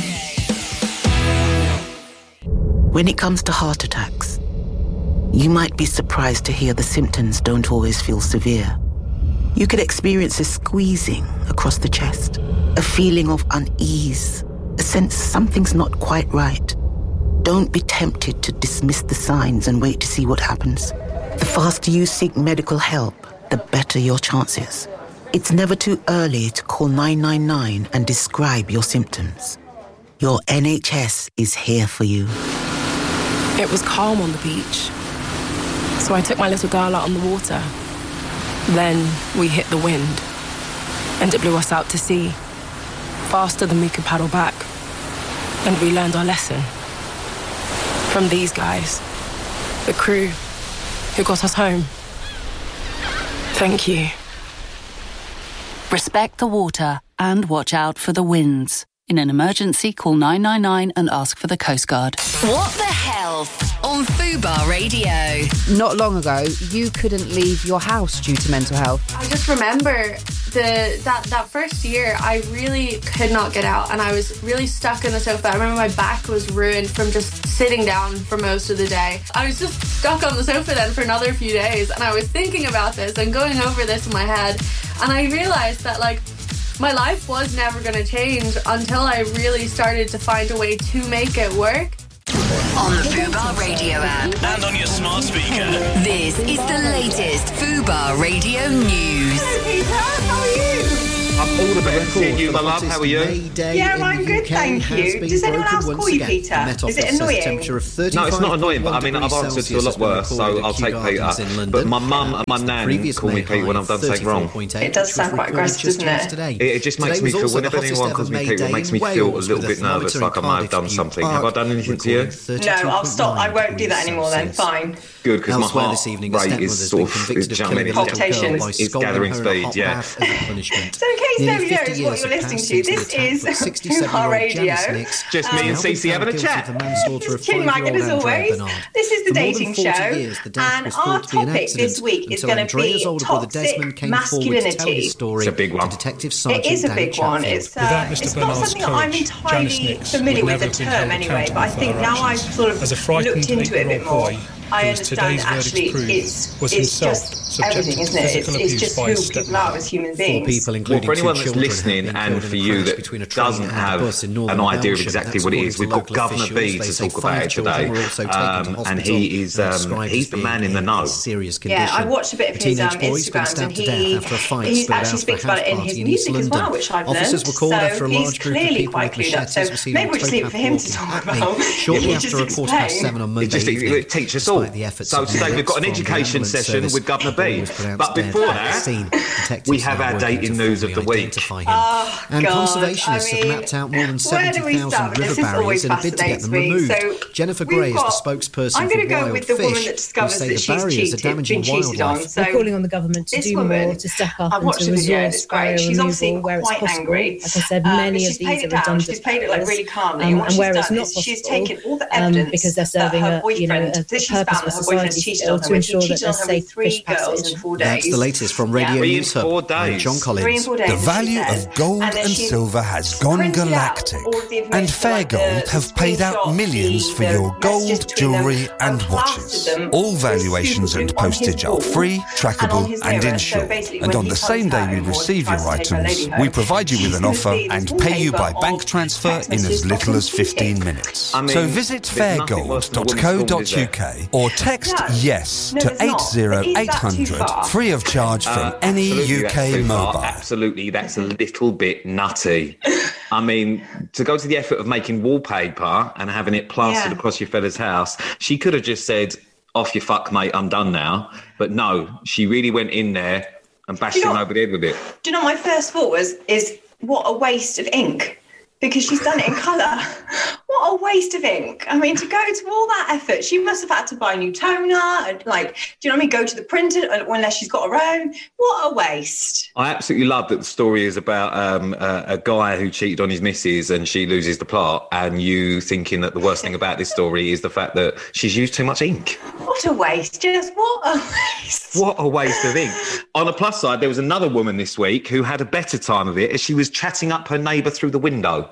J: When it comes to heart attacks, you might be surprised to hear the symptoms don't always feel severe. You could experience a squeezing across the chest, a feeling of unease, a sense something's not quite right. Don't be tempted to dismiss the signs and wait to see what happens. The faster you seek medical help, the better your chances. It's never too early to call nine nine nine and describe your symptoms. Your N H S is here for you.
K: It was calm on the beach, so I took my little girl out on the water. Then we hit the wind, and it blew us out to sea, faster than we could paddle back. And we learned our lesson from these guys, the crew who got us home. Thank you.
L: Respect the water and watch out for the winds. In an emergency, call nine nine nine and ask for the Coast Guard.
C: What the Health on Fubar Radio.
M: Not long ago, you couldn't leave your house due to mental health.
N: I just remember the that, that first year, I really could not get out, and I was really stuck in the sofa. I remember my back was ruined from just sitting down for most of the day. I was just stuck on the sofa then for another few days, and I was thinking about this and going over this in my head, and I realised that, like, my life was never going to change until I really started to find a way to make it work.
C: On the Fubar Radio app.
I: And on your smart speaker.
C: This is the latest Fubar Radio news.
O: Hello, Peter. How are you?
P: I'm all the better seeing you, my love. How are you?
O: Yeah, I'm good, thank you. Does anyone else call you Peter? Is it annoying?
P: No, it's not annoying, but I mean, I've answered to a lot worse, so I'll take Peter. But my mum and my nan call me Peter when I've done something wrong.
O: It does sound quite aggressive, doesn't it?
P: It, it just makes me feel, whenever anyone calls me Peter, it makes me feel a little bit nervous, like I might have done something. Have I done anything to you?
O: No, I'll stop. I won't do that anymore then. Fine.
P: Good, because my heart rate is sort of is jumping. It's gathering speed, yeah.
O: So in case nobody knows what you're listening to, this is Fubar Radio.
P: Just me and Cece having a chat.
O: Chin wagging as always. This is the dating show, and our topic this week is going to be toxic masculinity.
P: It's a big one.
O: It is a big one. It's, uh, it's not something that I'm entirely familiar with the term anyway, but I think now I've sort of looked into it a bit more, I understand actually it's, it's just everything, isn't it? It's, it's just who people are as human beings.
P: People, well, for anyone that's listening and for you that doesn't have an idea of exactly what it is, we've got Governor B to talk about it today. Um, and he is um, he's the man in the know.
O: Yeah, I watched a bit of his um, Instagrams and he, he actually speaks about it in his music as well, which I've learned. So he's clearly quite clued up. So maybe we'll just leave it for him to talk about.
Q: Shortly after a quarter past seven on Monday evening.
P: It teaches us all. So today we've got an education session with Governor B. But before that, we have our dating news of the week.
O: Oh,
Q: and
O: God,
Q: conservationists
O: I mean,
Q: have mapped out more than seventy thousand river
O: this
Q: barriers in a bid to get them removed.
O: So
Q: Jennifer Gray is the spokesperson
O: I'm going to
Q: for
O: go
Q: Wild
O: with the woman
Q: Fish,
O: that discovers
Q: who say
O: that
Q: the
O: she's
Q: barriers
O: cheated,
Q: are damaging
O: been cheated on.
Q: wildlife.
O: So
R: We're calling on the government to
O: this
R: do
O: woman,
R: more to step up
O: I
R: and
O: watched
R: to
O: the video,
R: resource
O: it's great.
R: barrier
O: She's obviously
R: removal where it's
O: quite
R: possible.
O: angry.
R: Like I said,
O: Um,
R: many
O: but
R: of
O: she's
R: these
O: played
R: are
O: it down.
R: redundant
O: She's played it like really calmly. And
R: um,
O: what
R: and
O: she's
R: where it's
O: done
R: not
O: is
R: possible,
O: she's taken all the
R: um,
O: evidence
R: because they're
O: that
R: serving
O: her
R: a, you know,
O: boyfriend,
R: a
O: that she's
R: purpose
O: found
R: for
O: that her boyfriend
R: society
O: cheated
R: still
O: on her
R: to
O: with.
R: ensure
O: He
R: that
O: cheated on
R: there's
O: her
R: safe
O: with three
R: fish
O: girls
R: passage.
O: in four days.
Q: That's the latest from Radio
P: Three
Q: News
P: in four
Q: Hub by
P: days.
Q: John
O: Three and
Q: Collins.
O: four days.
S: The
O: she
S: value
O: said.
S: of gold
O: And then
S: and
O: she's
S: silver has gone
O: printed out
S: galactic,
O: all of the
S: and
O: information, like the-
S: Fairgold
O: the
S: have paid out
O: screenshots,
S: millions
O: the-
S: for
O: the
S: your
O: messages
S: gold,
O: between them,
S: jewellery and
O: and
S: watches.
O: plastered them
S: All
O: with
S: valuations
O: super
S: and
O: glue on his
S: postage are
O: wall
S: free,
O: and on
S: trackable
O: his
S: and
O: mirror. So
S: insured.
O: basically
S: And
O: when
S: on
O: he
S: the
O: comes
S: same day
O: home
S: we
O: or
S: receive your
O: tries to take her
S: items,
O: lady home,
S: we provide you with
O: she's
S: an
O: gonna
S: offer
O: see this
S: and pay you by
O: wallpaper
S: bank
O: of
S: transfer
O: text
S: in as
O: messages
S: little as
O: fucking
S: fifteen
O: tick.
S: minutes.
P: I mean,
S: So visit
P: there's nothing worse than a woman's
S: fairgold
P: fault,
S: dot
P: is there?
S: co dot uk or text
O: No.
S: yes
O: No,
S: to
O: there's not.
S: eight zero
O: But is
S: eight
O: that too
S: hundred
O: far?
S: free of charge from
P: Uh,
S: any
P: absolutely,
S: U
P: that's
S: K
P: too far.
S: mobile.
P: Absolutely, that's a little bit nutty. I mean, to go to the effort of making wallpaper and having it plastered
O: Yeah.
P: across your fella's house, she could have just said, off your fuck, mate, I'm done now. But no, she really went in there and bashed
O: Do you
P: him
O: know-
P: over the head with it.
O: Do you know what my first thought was? Is what a waste of ink. Because she's done it in colour. What a waste of ink. I mean, to go to all that effort, she must have had to buy a new toner and, like, do you know what I mean? Go to the printer unless she's got her own. What a waste.
P: I absolutely love that the story is about um, a, a guy who cheated on his missus and she loses the plot, and you thinking that the worst thing about this story is the fact that she's used too much ink.
O: What a waste. Just what a waste.
P: What a waste of ink. On the plus side, there was another woman this week who had a better time of it as she was chatting up her neighbour through the window.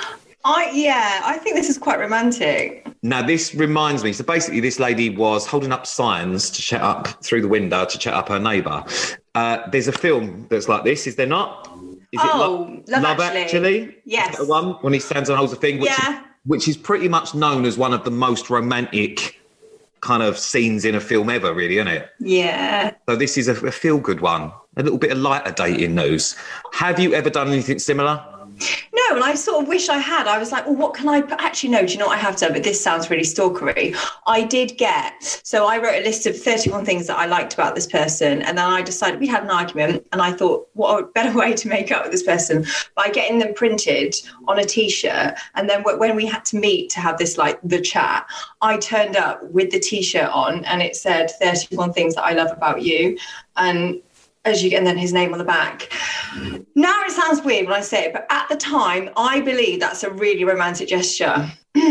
O: I Yeah, I think this is quite romantic.
P: Now, this reminds me, so basically this lady was holding up signs to chat up through the window to chat up her neighbour. Uh, there's a film that's like this, is there not? Is
O: Oh,
P: it
O: Love
P: Love
O: Actually.
P: Actually?
O: Yes.
P: Is that the one when he stands and holds a thing, which,
O: Yeah.
P: is, which is pretty much known as one of the most romantic kind of scenes in a film ever, really, isn't it?
O: Yeah.
P: So this is a, a feel-good one, a little bit of lighter dating news. Have you ever done anything similar?
O: No, and I sort of wish I had. I was like, well, what can I actually no, do you know what I have done? But this sounds really stalkery. I did get, so I wrote a list of thirty-one things that I liked about this person. And then I decided we had an argument. And I thought, what a better way to make up with this person by getting them printed on a T-shirt. And then when we had to meet to have this, like, the chat, I turned up with the T-shirt on and it said thirty-one things that I love about you. And as you get, and then his name on the back. Now it sounds weird when I say it, but at the time, I believe that's a really romantic gesture.
P: Do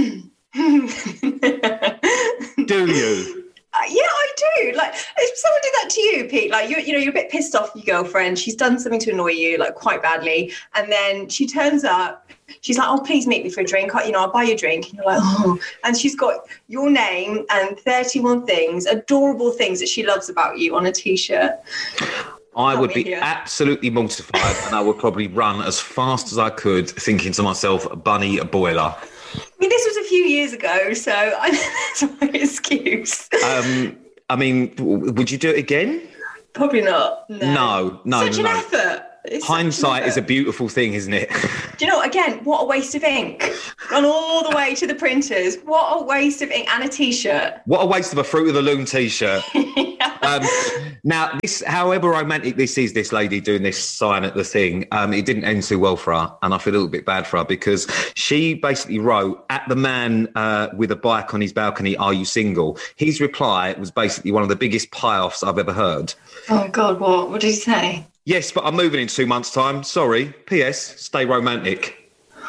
P: you?
O: Uh, yeah, I do. Like, if someone did that to you, Pete, like, you, you know, you're a bit pissed off with your girlfriend. She's done something to annoy you, like, quite badly. And then she turns up. She's like, oh, please meet me for a drink. You know, I'll buy you a drink. And you're like, oh. And she's got your name and thirty-one things, adorable things that she loves about you on a T-shirt.
P: I would be
O: here.
P: absolutely mortified and I would probably run as fast as I could thinking to myself, bunny, a boiler.
O: I mean, this was a few few years ago, so I, that's my excuse.
P: Um, I mean, w- would you do it again?
O: Probably not. No,
P: no, no.
O: Such
P: no.
O: an effort. It's
P: Hindsight is a beautiful thing, isn't it?
O: Do you know, again, what a waste of ink. Gone all the way to the printers. What a waste of ink and a T-shirt.
P: What a waste of a Fruit of the Loom T-shirt. yeah. um, now, this, however romantic this is, this lady doing this sign at the thing, um, it didn't end too well for her, and I feel a little bit bad for her because she basically wrote, at the man uh, with a bike on his balcony, are you single? His reply was basically one of the biggest pie-offs I've ever heard.
O: Oh, God, what? What did he say?
P: Yes, but I'm moving in two months' time. Sorry. P S. Stay romantic.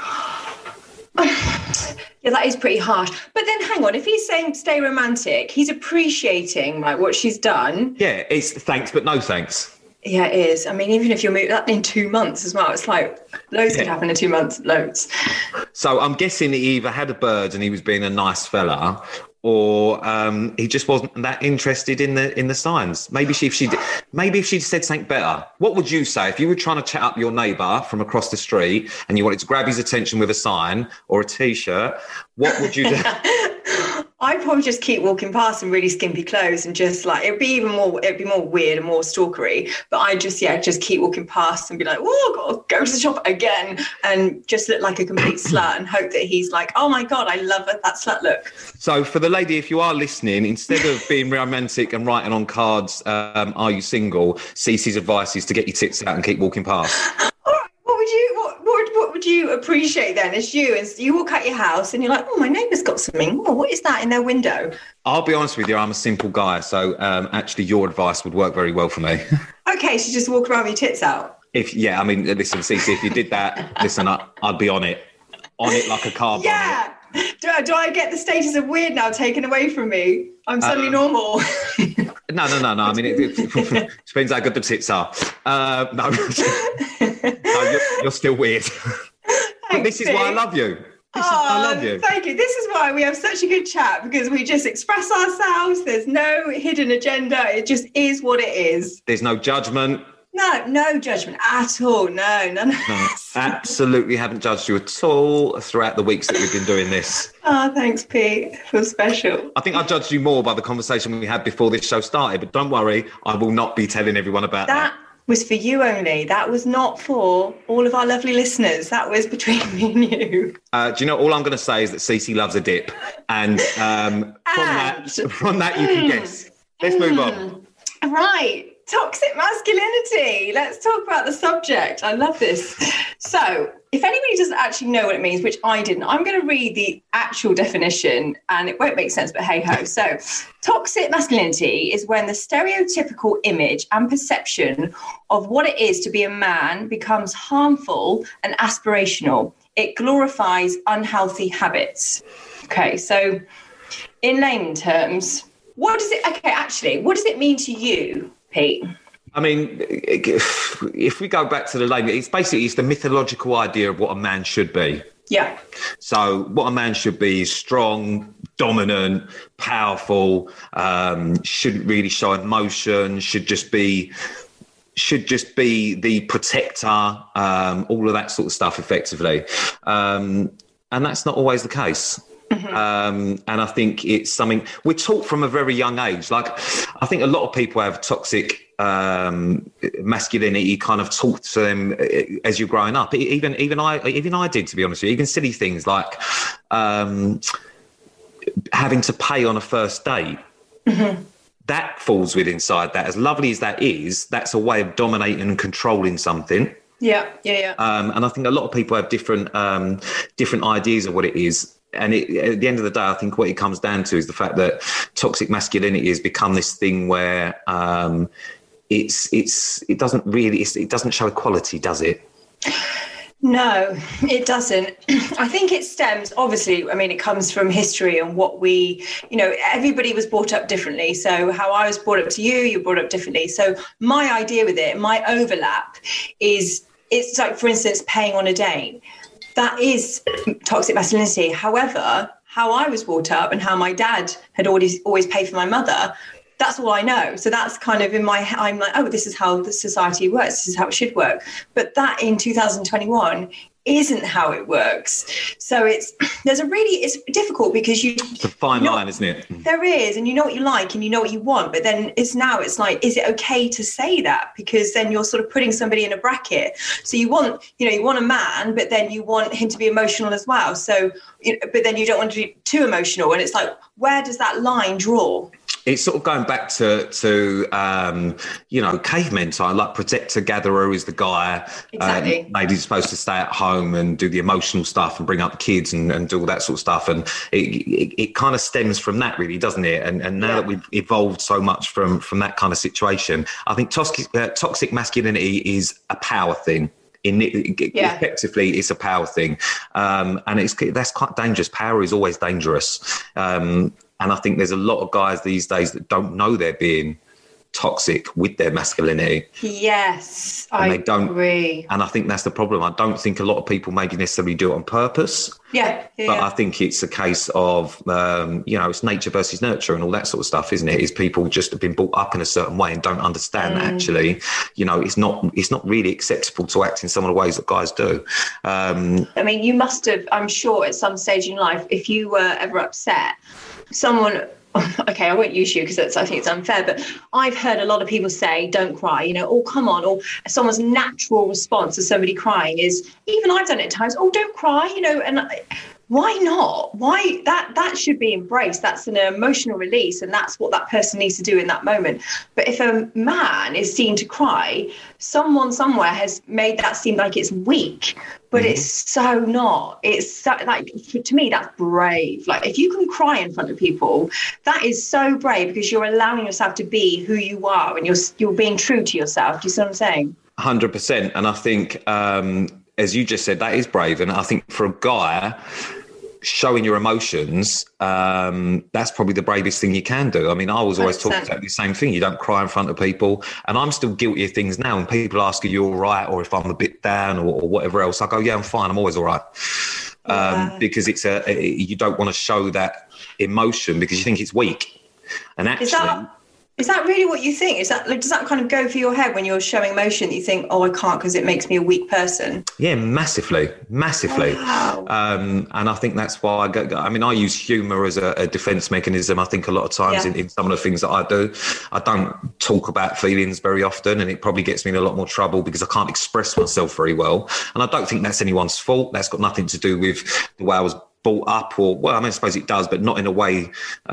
O: Yeah, that is pretty harsh. But then hang on, if he's saying stay romantic, he's appreciating like what she's done.
P: Yeah, it's thanks, but no thanks.
O: Yeah, it is. I mean, even if you're moving that in two months as well, it's like loads yeah. could happen in two months, loads.
P: So I'm guessing he either had a bird and he was being a nice fella, or um, he just wasn't that interested in the in the signs. Maybe she, if she, maybe if she'd said something better. What would you say if you were trying to chat up your neighbour from across the street and you wanted to grab his attention with a sign or a T-shirt? What would you do?
O: I'd probably just keep walking past in really skimpy clothes and just like, it'd be even more, it'd be more weird and more stalkery. But I just, yeah, just keep walking past and be like, oh, God, go to the shop again and just look like a complete slut and hope that he's like, oh my God, I love that slut look.
P: So for the lady, if you are listening, instead of being romantic and writing on cards, um, are you single? Cece's advice is to get your tits out and keep walking past.
O: What would you, what, what, what would you appreciate then as you, and you walk out your house and you're like, oh, my neighbour's got something. Oh, what is that in their window?
P: I'll be honest with you, I'm a simple guy. So um, actually your advice would work very well for me.
O: Okay, so just walk around with your tits out.
P: If Yeah, I mean, listen, Cece, if you did that, listen, I, I'd be on it. On it like a car bonnet.
O: Yeah. Do I, do I get the status of weird now taken away from me? I'm suddenly um, normal.
P: No, no, no, no. I mean, it, it, it depends how good the tits are. Uh, no, no you're, you're still weird. But this is why I love you. This
O: oh,
P: is why I love you.
O: Thank you. This is why we have such a good chat, because we just express ourselves. There's no hidden agenda. It just is what it is.
P: There's no judgment.
O: No, no judgment at all. No, no, no.
P: no absolutely haven't judged you at all throughout the weeks that we've been doing this.
O: Oh, thanks, Pete. I feel special.
P: I think I judged you more by the conversation we had before this show started, but don't worry, I will not be telling everyone about that.
O: That was for you only. That was not for all of our lovely listeners. That was between me and you.
P: Uh, do you know, all I'm going to say is that Cece loves a dip. And um, from, and, that, from that, you can mm, guess. Let's move on.
O: Right. Toxic masculinity. Let's talk about the subject. I love this. So, if anybody doesn't actually know what it means, which I didn't, I'm going to read the actual definition and it won't make sense, but hey ho. So, toxic masculinity is when the stereotypical image and perception of what it is to be a man becomes harmful and aspirational. It glorifies unhealthy habits. Okay, so in layman terms, what does it, okay, actually, what does it mean to you, Pete?
P: I mean, if we go back to the layman, it's basically it's the mythological idea of what a man should be.
O: Yeah.
P: So what a man should be is strong, dominant, powerful, um, shouldn't really show emotion, should just be should just be the protector, um, all of that sort of stuff effectively. Um, and that's not always the case. Mm-hmm. Um, and I think it's something we're taught from a very young age. Like, I think a lot of people have toxic um, masculinity kind of taught to them as you're growing up. Even even I even I did, to be honest with you. Even silly things like um, having to pay on a first date. Mm-hmm. That falls with inside that. As lovely as that is, that's a way of dominating and controlling something.
O: Yeah, yeah, yeah.
P: Um, and I think a lot of people have different um, different ideas of what it is. And it, at the end of the day, I think what it comes down to is the fact that toxic masculinity has become this thing where um, it's it's it doesn't really it's, it doesn't show equality, does it?
O: No, it doesn't. I think it stems, obviously, I mean, it comes from history and what we, you know, everybody was brought up differently. So how I was brought up to you, you were brought up differently. So my idea with it, my overlap is, it's like, for instance, paying on a date. That is toxic masculinity. However, how I was brought up and how my dad had always always paid for my mother, that's all I know. So that's kind of in my, I'm like, oh, this is how the society works. This is how it should work. But that in two thousand twenty-one isn't how it works. So it's there's a really it's difficult because you
P: it's a fine
O: you know,
P: line, isn't it?
O: There is, and you know what you like and you know what you want, but then it's now it's like, is it okay to say that? Because then you're sort of putting somebody in a bracket. So you want, you know, you want a man, but then you want him to be emotional as well. So, but then you don't want to be too emotional, and it's like, where does that line draw?
P: It's sort of going back to, to um, you know, cavemen time, like protector-gatherer is the guy.
O: Exactly.
P: Um, ladies are supposed to stay at home and do the emotional stuff and bring up the kids and, and do all that sort of stuff. And it, it, it kind of stems from that, really, doesn't it? And, and now yeah. that we've evolved so much from, from that kind of situation, I think toxic, uh, toxic masculinity is a power thing. In yeah. Effectively, it's a power thing, um, and it's that's quite dangerous. Power is always dangerous, um, and I think there's a lot of guys these days that don't know they're being toxic with their masculinity.
O: Yes,
P: and
O: I
P: they don't,
O: agree.
P: And I think that's the problem. I don't think a lot of people maybe necessarily do it on purpose.
O: Yeah, yeah
P: but
O: yeah.
P: I think it's a case of, um, you know, it's nature versus nurture and all that sort of stuff, isn't it? Is people just have been brought up in a certain way and don't understand mm. that actually, you know, it's not it's not really acceptable to act in some of the ways that guys do. Um,
O: I mean, you must have, I'm sure, at some stage in life, if you were ever upset, someone. Okay, I won't use you because I think it's unfair, but I've heard a lot of people say, don't cry, you know, oh, come on. Or someone's natural response to somebody crying is, even I've done it at times, oh, don't cry, you know, and I, why not? Why? That that should be embraced. That's an emotional release, and that's what that person needs to do in that moment. But if a man is seen to cry, someone somewhere has made that seem like it's weak. But mm-hmm. it's so not. It's so, like, to me, that's brave. Like, if you can cry in front of people, that is so brave because you're allowing yourself to be who you are and you're you're being true to yourself. Do you see what I'm saying?
P: one hundred percent. And I think, um, as you just said, that is brave. And I think for a guy, showing your emotions, um, that's probably the bravest thing you can do. I mean, I was always talking about the same thing. You don't cry in front of people. And I'm still guilty of things now. When people ask, are you all right? Or if I'm a bit down or, or whatever else, I go, yeah, I'm fine. I'm always all right. Um, yeah. Because it's a, a, you don't want to show that emotion because you think it's weak. And actually...
O: Is that- Is that really what you think? Is that does that kind of go through your head when you're showing emotion that you think, oh, I can't because it makes me a weak person?
P: Yeah, massively, massively.
O: Wow.
P: Um, and I think that's why I go, I mean, I use humour as a, a defence mechanism. I think a lot of times yeah. in, in some of the things that I do, I don't talk about feelings very often, and it probably gets me in a lot more trouble because I can't express myself very well. And I don't think that's anyone's fault. That's got nothing to do with the way I was brought up, or well, I mean, I suppose it does, but not in a way.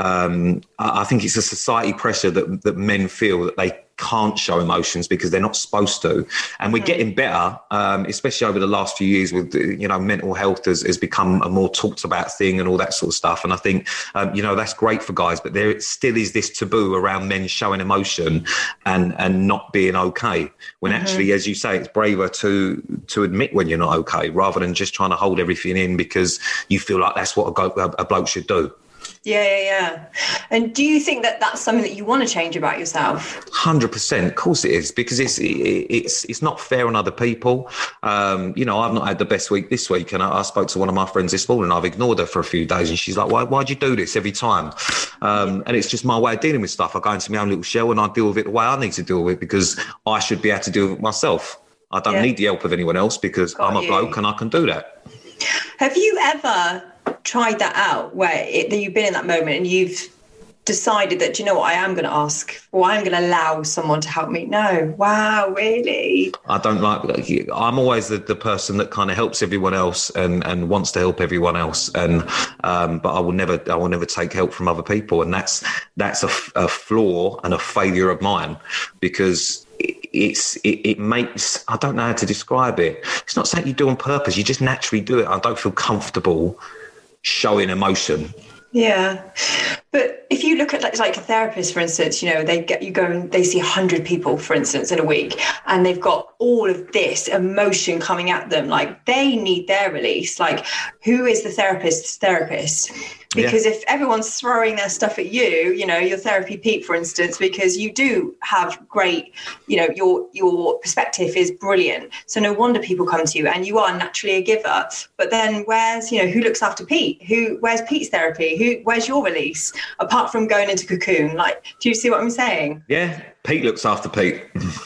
P: Um, I, I think it's a society pressure that that men feel that they can't show emotions because they're not supposed to. And we're mm. getting better, um, especially over the last few years with, you know, mental health has, has become a more talked about thing and all that sort of stuff. And I think, um, you know, that's great for guys, but there still is this taboo around men showing emotion and, and not being okay. When mm-hmm. actually, as you say, it's braver to, to admit when you're not okay rather than just trying to hold everything in because you feel like that's what a, go- a bloke should do.
O: Yeah, yeah, yeah. And do you think that that's something that you want to change about yourself?
P: one hundred percent. Of course it is, because it's it's it's not fair on other people. Um, you know, I've not had the best week this week, and I, I spoke to one of my friends this morning. I've ignored her for a few days, and she's like, "Why? Why'd you do this every time?" Um, and it's just my way of dealing with stuff. I go into my own little shell, and I deal with it the way I need to deal with it because I should be able to deal with it myself. I don't yeah. need the help of anyone else because Got I'm a you. bloke and I can do that.
O: Have you ever tried that out where it, that you've been in that moment and you've decided that, do you know what, I am going to ask or I'm going to allow someone to help me? No. Wow, really?
P: I don't like, I'm always the, the person that kind of helps everyone else and, and wants to help everyone else. And, um, but I will never, I will never take help from other people. And that's, that's a, a flaw and a failure of mine because it's it, it makes, I don't know how to describe it. It's not something you do on purpose. You just naturally do it. I don't feel comfortable showing emotion.
O: Yeah. But if you look at like, like a therapist, for instance, you know, they get you go and they see one hundred people, for instance, in a week, and they've got all of this emotion coming at them. Like they need their release. Like who is the therapist's therapist? Because yeah. if everyone's throwing their stuff at you, you know, your therapy Pete, for instance, because you do have great, you know, your your perspective is brilliant. So no wonder people come to you and you are naturally a giver. But then where's, you know, who looks after Pete? Who, where's Pete's therapy? Who, where's your release? Apart from going into cocoon, like, do you see what I'm saying?
P: Yeah, Pete looks after Pete.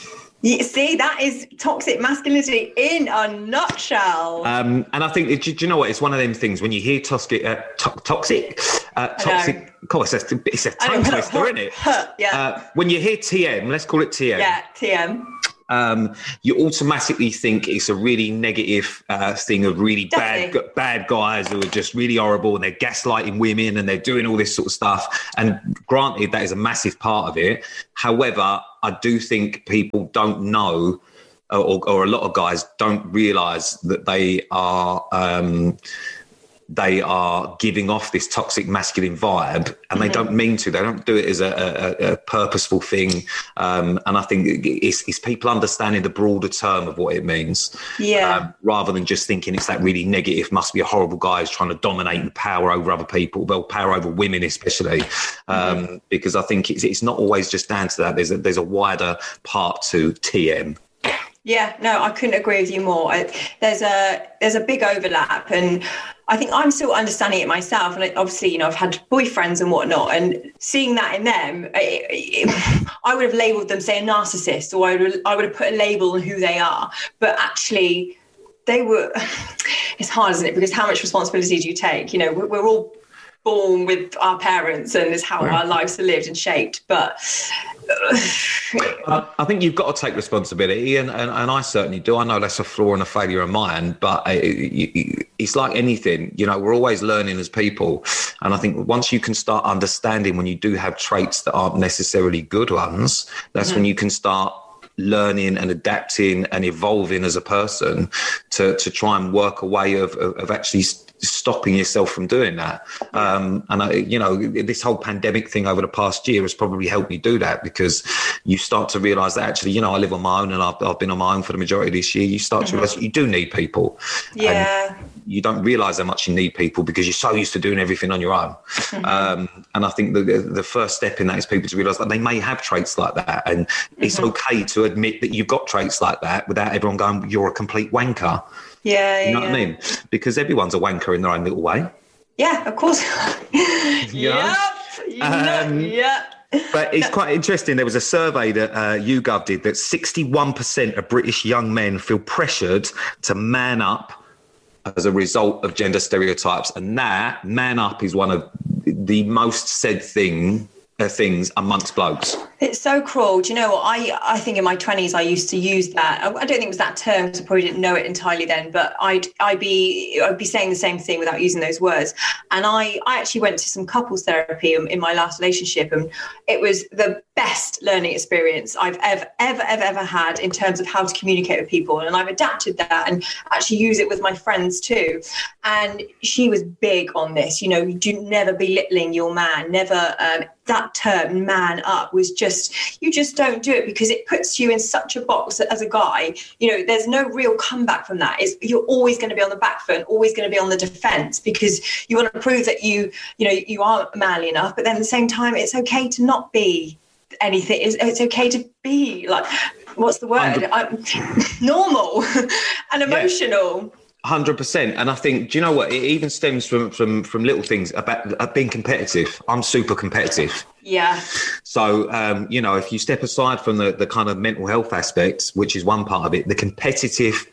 O: You see, that is toxic masculinity in a nutshell.
P: Um, and I think, do, do you know what? It's one of them things when you hear toxic, uh, to- toxic, uh, toxic. Of course, it's a, it's a tongue twister, isn't it?
O: Yeah.
P: Uh, when you hear T M, let's call it T M.
O: Yeah, T M.
P: Um, you automatically think it's a really negative uh, thing of really
O: Definitely.
P: bad bad guys who are just really horrible and they're gaslighting women and they're doing all this sort of stuff. And granted, that is a massive part of it. However, I do think people don't know, or, or a lot of guys don't realise that they are... Um, they are giving off this toxic masculine vibe, and mm-hmm. they don't mean to. They don't do it as a, a, a purposeful thing. Um, and I think it's, it's people understanding the broader term of what it means,
O: yeah.
P: um, rather than just thinking it's that really negative, must be a horrible guy who's trying to dominate and power over other people, well, power over women especially, um, mm-hmm. because I think it's, it's not always just down to that. There's a, there's a wider part to T M.
O: Yeah, no, I couldn't agree with you more. I, there's a there's a big overlap, and I think I'm still understanding it myself. And obviously, you know, I've had boyfriends and whatnot, and seeing that in them, it, it, I would have labelled them, say, a narcissist, or I would I would have put a label on who they are. But actually, they were. It's hard, isn't it? Because how much responsibility do you take? You know, we're, we're all born with our parents, and it's how our lives are lived and shaped. But
P: I think you've got to take responsibility, and, and, and I certainly do. I know that's a flaw and a failure of mine, but it, it's like anything, you know, we're always learning as people. And I think once you can start understanding when you do have traits that aren't necessarily good ones, that's mm-hmm. when you can start learning and adapting and evolving as a person to, to try and work a way of, of, of actually stopping yourself from doing that. Um, and, I, you know, this whole pandemic thing over the past year has probably helped me do that, because you start to realise that actually, you know, I live on my own, and I've, I've been on my own for the majority of this year. You start mm-hmm. to realise you do need people.
O: Yeah.
P: And you don't realise how much you need people because you're so used to doing everything on your own. Mm-hmm. Um, and I think the, the first step in that is people to realise that they may have traits like that. And mm-hmm. it's okay to admit that you've got traits like that without everyone going, you're a complete wanker.
O: Yeah, yeah,
P: you know
O: yeah.
P: what I mean? Because everyone's a wanker in their own little way.
O: Yeah, of course.
P: Yeah.
O: Yep. You know,
P: Um,
O: yeah.
P: But it's quite interesting. There was a survey that uh, YouGov did that sixty-one percent of British young men feel pressured to man up as a result of gender stereotypes. And that, man up, is one of the most said thing, uh, things amongst blokes.
O: It's so cruel. Do you know what? I, I think in my twenties, I used to use that. I, I don't think it was that term, so I probably didn't know it entirely then, but I'd, I'd be, I'd be saying the same thing without using those words. And I, I actually went to some couples therapy in, in my last relationship, and it was the best learning experience I've ever, ever, ever, ever had in terms of how to communicate with people. And I've adapted that and actually use it with my friends too. And she was big on this, you know, you do never belittling your man, never, um, that term, man up, was just, you just don't do it, because it puts you in such a box as a guy. You know, there's no real comeback from that. It's, you're always going to be on the back foot, and always going to be on the defense, because you want to prove that you, you know, you are manly enough. But then at the same time, it's okay to not be anything. It's, it's okay to be like, what's the word? I'm, normal and emotional.
P: Yeah. one hundred percent. And I think, do you know what? It even stems from, from, from little things about uh, being competitive. I'm super competitive.
O: Yeah.
P: So, um, you know, if you step aside from the, the kind of mental health aspects, which is one part of it, the competitive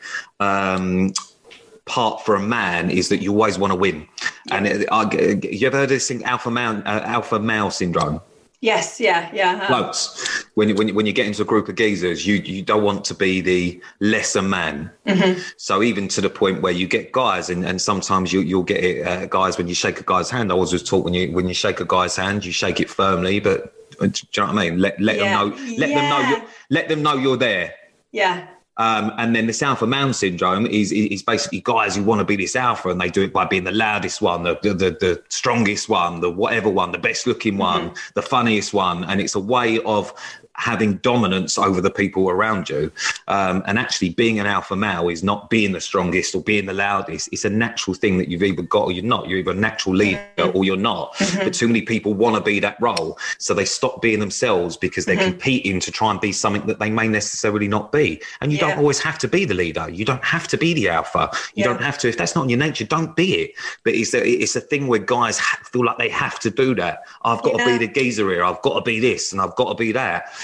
P: um, part for a man is that you always want to win. Yeah. And it, uh, you ever heard of this thing, alpha male, uh, alpha male syndrome?
O: Yes, yeah, yeah.
P: Loads. When you, when you, when you get into a group of geezers, you you don't want to be the lesser man.
O: Mm-hmm.
P: So even to the point where you get guys, and, and sometimes you, you'll get it, uh, guys, when you shake a guy's hand. I always was taught when you when you shake a guy's hand, you shake it firmly, but do you know what I mean? Let let
O: yeah.
P: them know, let
O: yeah.
P: them know, you're, let them know you're there.
O: Yeah.
P: Um, and then this alpha male syndrome is, is basically guys who want to be this alpha, and they do it by being the loudest one, the the, the, the strongest one, the whatever one, the best looking one, mm-hmm. the funniest one. And it's a way of having dominance over the people around you. Um, and actually being an alpha male is not being the strongest or being the loudest. It's a natural thing that you've either got or you're not. You're either a natural leader mm-hmm. or you're not. Mm-hmm. But too many people want to be that role. So they stop being themselves because they're mm-hmm. competing to try and be something that they may necessarily not be. And you yeah. don't always have to be the leader. You don't have to be the alpha. You yeah. don't have to. If that's not in your nature, don't be it. But it's a, it's a thing where guys ha- feel like they have to do that. I've got yeah. to be the geezer here. I've got to be this and I've got to be that.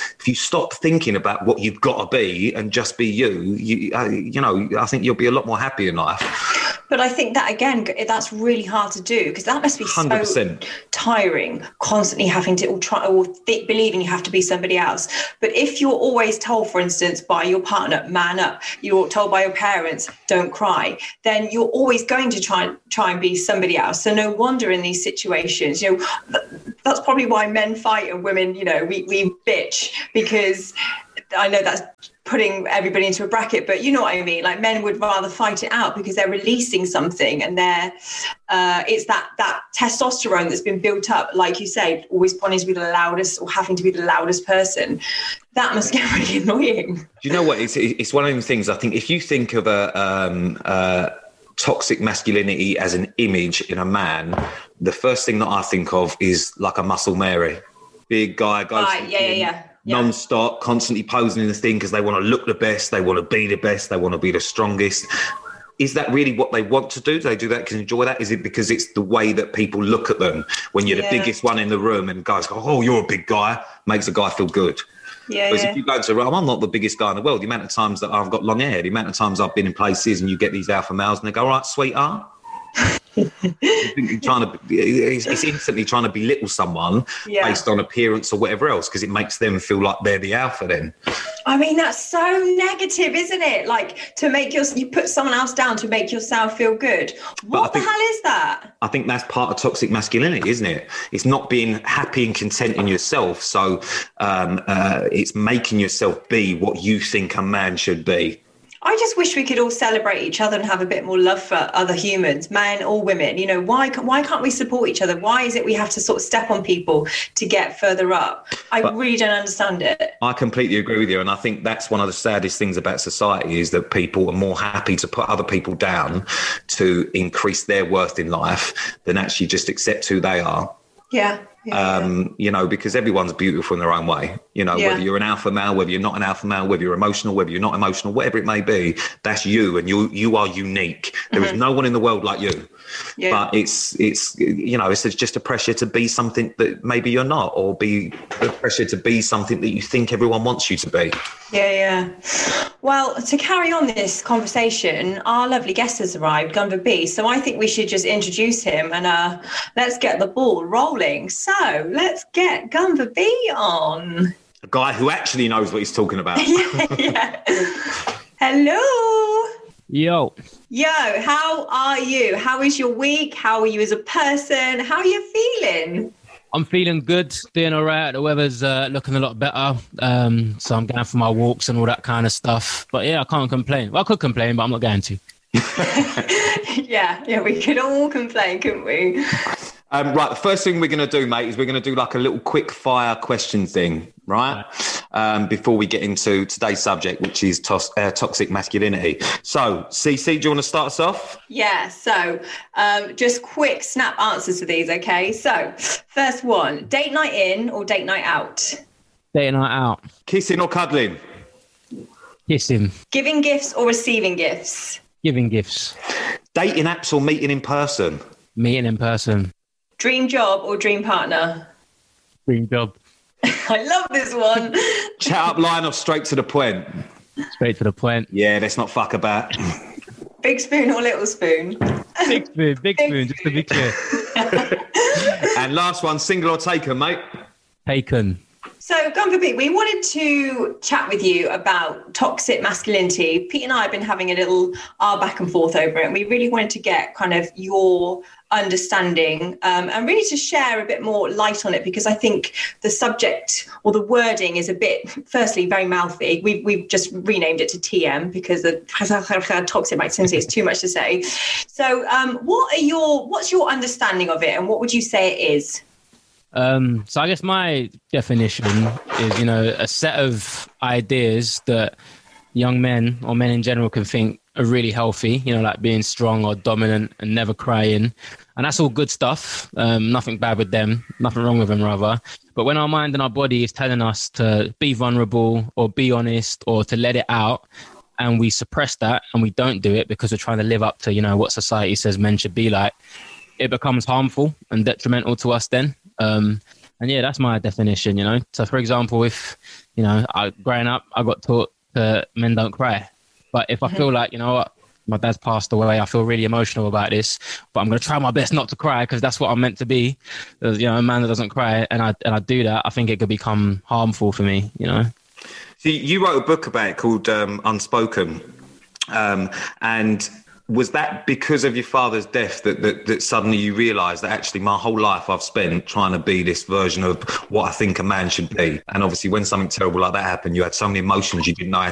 P: if you stop thinking about what you've got to be and just be you, you, uh, you know, I think you'll be a lot more happy in life.
O: But I think that, again, that's really hard to do because that must be
P: one hundred percent
O: so tiring, constantly having to or try or th- believing you have to be somebody else. But if you're always told, for instance, by your partner, man up, you're told by your parents, don't cry, then you're always going to try, try and be somebody else. So no wonder in these situations, you know, that's probably why men fight and women, you know, we, we bitch, because I know that's putting everybody into a bracket, but you know what I mean? Like, men would rather fight it out because they're releasing something, and they're uh, it's that that testosterone that's been built up, like you say, always wanting to be the loudest or having to be the loudest person. That must get really annoying.
P: Do you know what? It's it's one of those things. I think if you think of a um, uh, toxic masculinity as an image in a man, the first thing that I think of is like a muscle Mary, big guy, goes
O: Right, yeah, yeah, yeah.
P: non-stop, constantly posing in the thing because they want to look the best, they want to be the best, they want to be the strongest. Is that really what they want to do? Do they do that because they enjoy that? Is it because it's the way that people look at them when you're
O: Yeah.
P: the biggest one in the room and guys go, oh, you're a big guy, makes a guy feel good?
O: Yeah,
P: Whereas
O: yeah.
P: if you go to a room, I'm not the biggest guy in the world. The amount of times that I've got long hair, the amount of times I've been in places and you get these alpha males and they go, all right, sweetheart. You're trying to, it's, it's instantly trying to belittle someone
O: Yeah.
P: based on appearance or whatever else because it makes them feel like they're the alpha then.
O: I mean, that's so negative, isn't it? Like, to make your, you put someone else down to make yourself feel good. What the
P: think-
O: hell is that?
P: I think that's part of toxic masculinity, isn't it? It's not being happy and content in yourself. So um, uh, it's making yourself be what you think a man should be.
O: I just wish we could all celebrate each other and have a bit more love for other humans, men or women. You know, why why can't we support each other? Why is it we have to sort of step on people to get further up? I
P: But-
O: really don't understand it.
P: I completely agree with you. And I think that's one of the saddest things about society is that people are more happy to put other people down to increase their worth in life than actually just accept who they are.
O: Yeah. yeah.
P: Um, you know, because everyone's beautiful in their own way. You know,
O: Yeah.
P: whether you're an alpha male, whether you're not an alpha male, whether you're emotional, whether you're not emotional, whatever it may be, that's you, and you you are unique. There is
O: Mhm.
P: no one in the world like you.
O: Yeah.
P: But it's it's you know, it's just a pressure to be something that maybe you're not, or be the pressure to be something that you think everyone wants you to be.
O: Yeah, yeah. Well, to carry on this conversation, our lovely guest has arrived, Gunver B. So I think we should just introduce him and uh, let's get the ball rolling. So let's get Gunver B on.
P: A guy who actually knows what he's talking about.
O: yeah. Hello.
R: Yo.
O: Yo, how are you? How is your week? How are you as a person? How are you feeling?
R: I'm feeling good, doing all right. The weather's uh, looking a lot better. Um, so I'm going for my walks and all that kind of stuff. But yeah, I can't complain. Well, I could complain, but I'm not going to.
O: yeah, yeah, we could all complain, couldn't we?
P: Um, right, the first thing we're going to do, mate, is we're going to do like a little quick fire question thing, right? Um, before we get into today's subject, which is tos- uh, toxic masculinity. So, Cece, do you want to start us off?
O: Yeah, so um, just quick snap answers to these, okay? So, first one, date night in or date night out?
R: Date night out.
P: Kissing or cuddling?
R: Kissing.
O: Giving gifts or receiving gifts?
R: Giving gifts.
P: Dating apps or meeting in person?
R: Meeting in person.
O: Dream job or dream partner?
R: Dream job.
O: I love this one.
P: Chat up line or straight to the point?
R: Straight to the point.
P: Yeah, let's not fuck about.
O: Big spoon or little spoon?
R: Big spoon, big spoon, just to be clear.
P: And last one, single or taken, mate?
R: Taken.
O: So, Gunver B, we wanted to chat with you about toxic masculinity. Pete and I have been having a little our back and forth over it, and we really wanted to get kind of your understanding um, and really to share a bit more light on it, because I think the subject or the wording is a bit, firstly, very mouthy. We've, we've just renamed it to T M because the toxic masculinity is too much to say. So um, what are your, what's your understanding of it, and what would you say it is?
R: Um, so I guess my definition is, you know, a set of ideas that young men or men in general can think are really healthy, you know, like being strong or dominant and never crying. And that's all good stuff. Um, nothing bad with them, nothing wrong with them, rather. But when our mind and our body is telling us to be vulnerable or be honest or to let it out, and we suppress that and we don't do it because we're trying to live up to, you know, what society says men should be like, it becomes harmful and detrimental to us then. Um, and yeah, that's my definition, you know. So, for example, if You know, I, growing up, I got taught that men don't cry. But if I feel like, you know what, my dad's passed away, I feel really emotional about this, but I'm going to try my best not to cry because that's what I'm meant to be. You know, a man that doesn't cry, and I and I do that, I think it could become harmful for me, you know.
P: So you wrote a book about it called um, Unspoken. Um, and was that because of your father's death that, that, that suddenly you realised that actually my whole life I've spent trying to be this version of what I think a man should be? And obviously when something terrible like that happened, you had so many emotions you didn't know how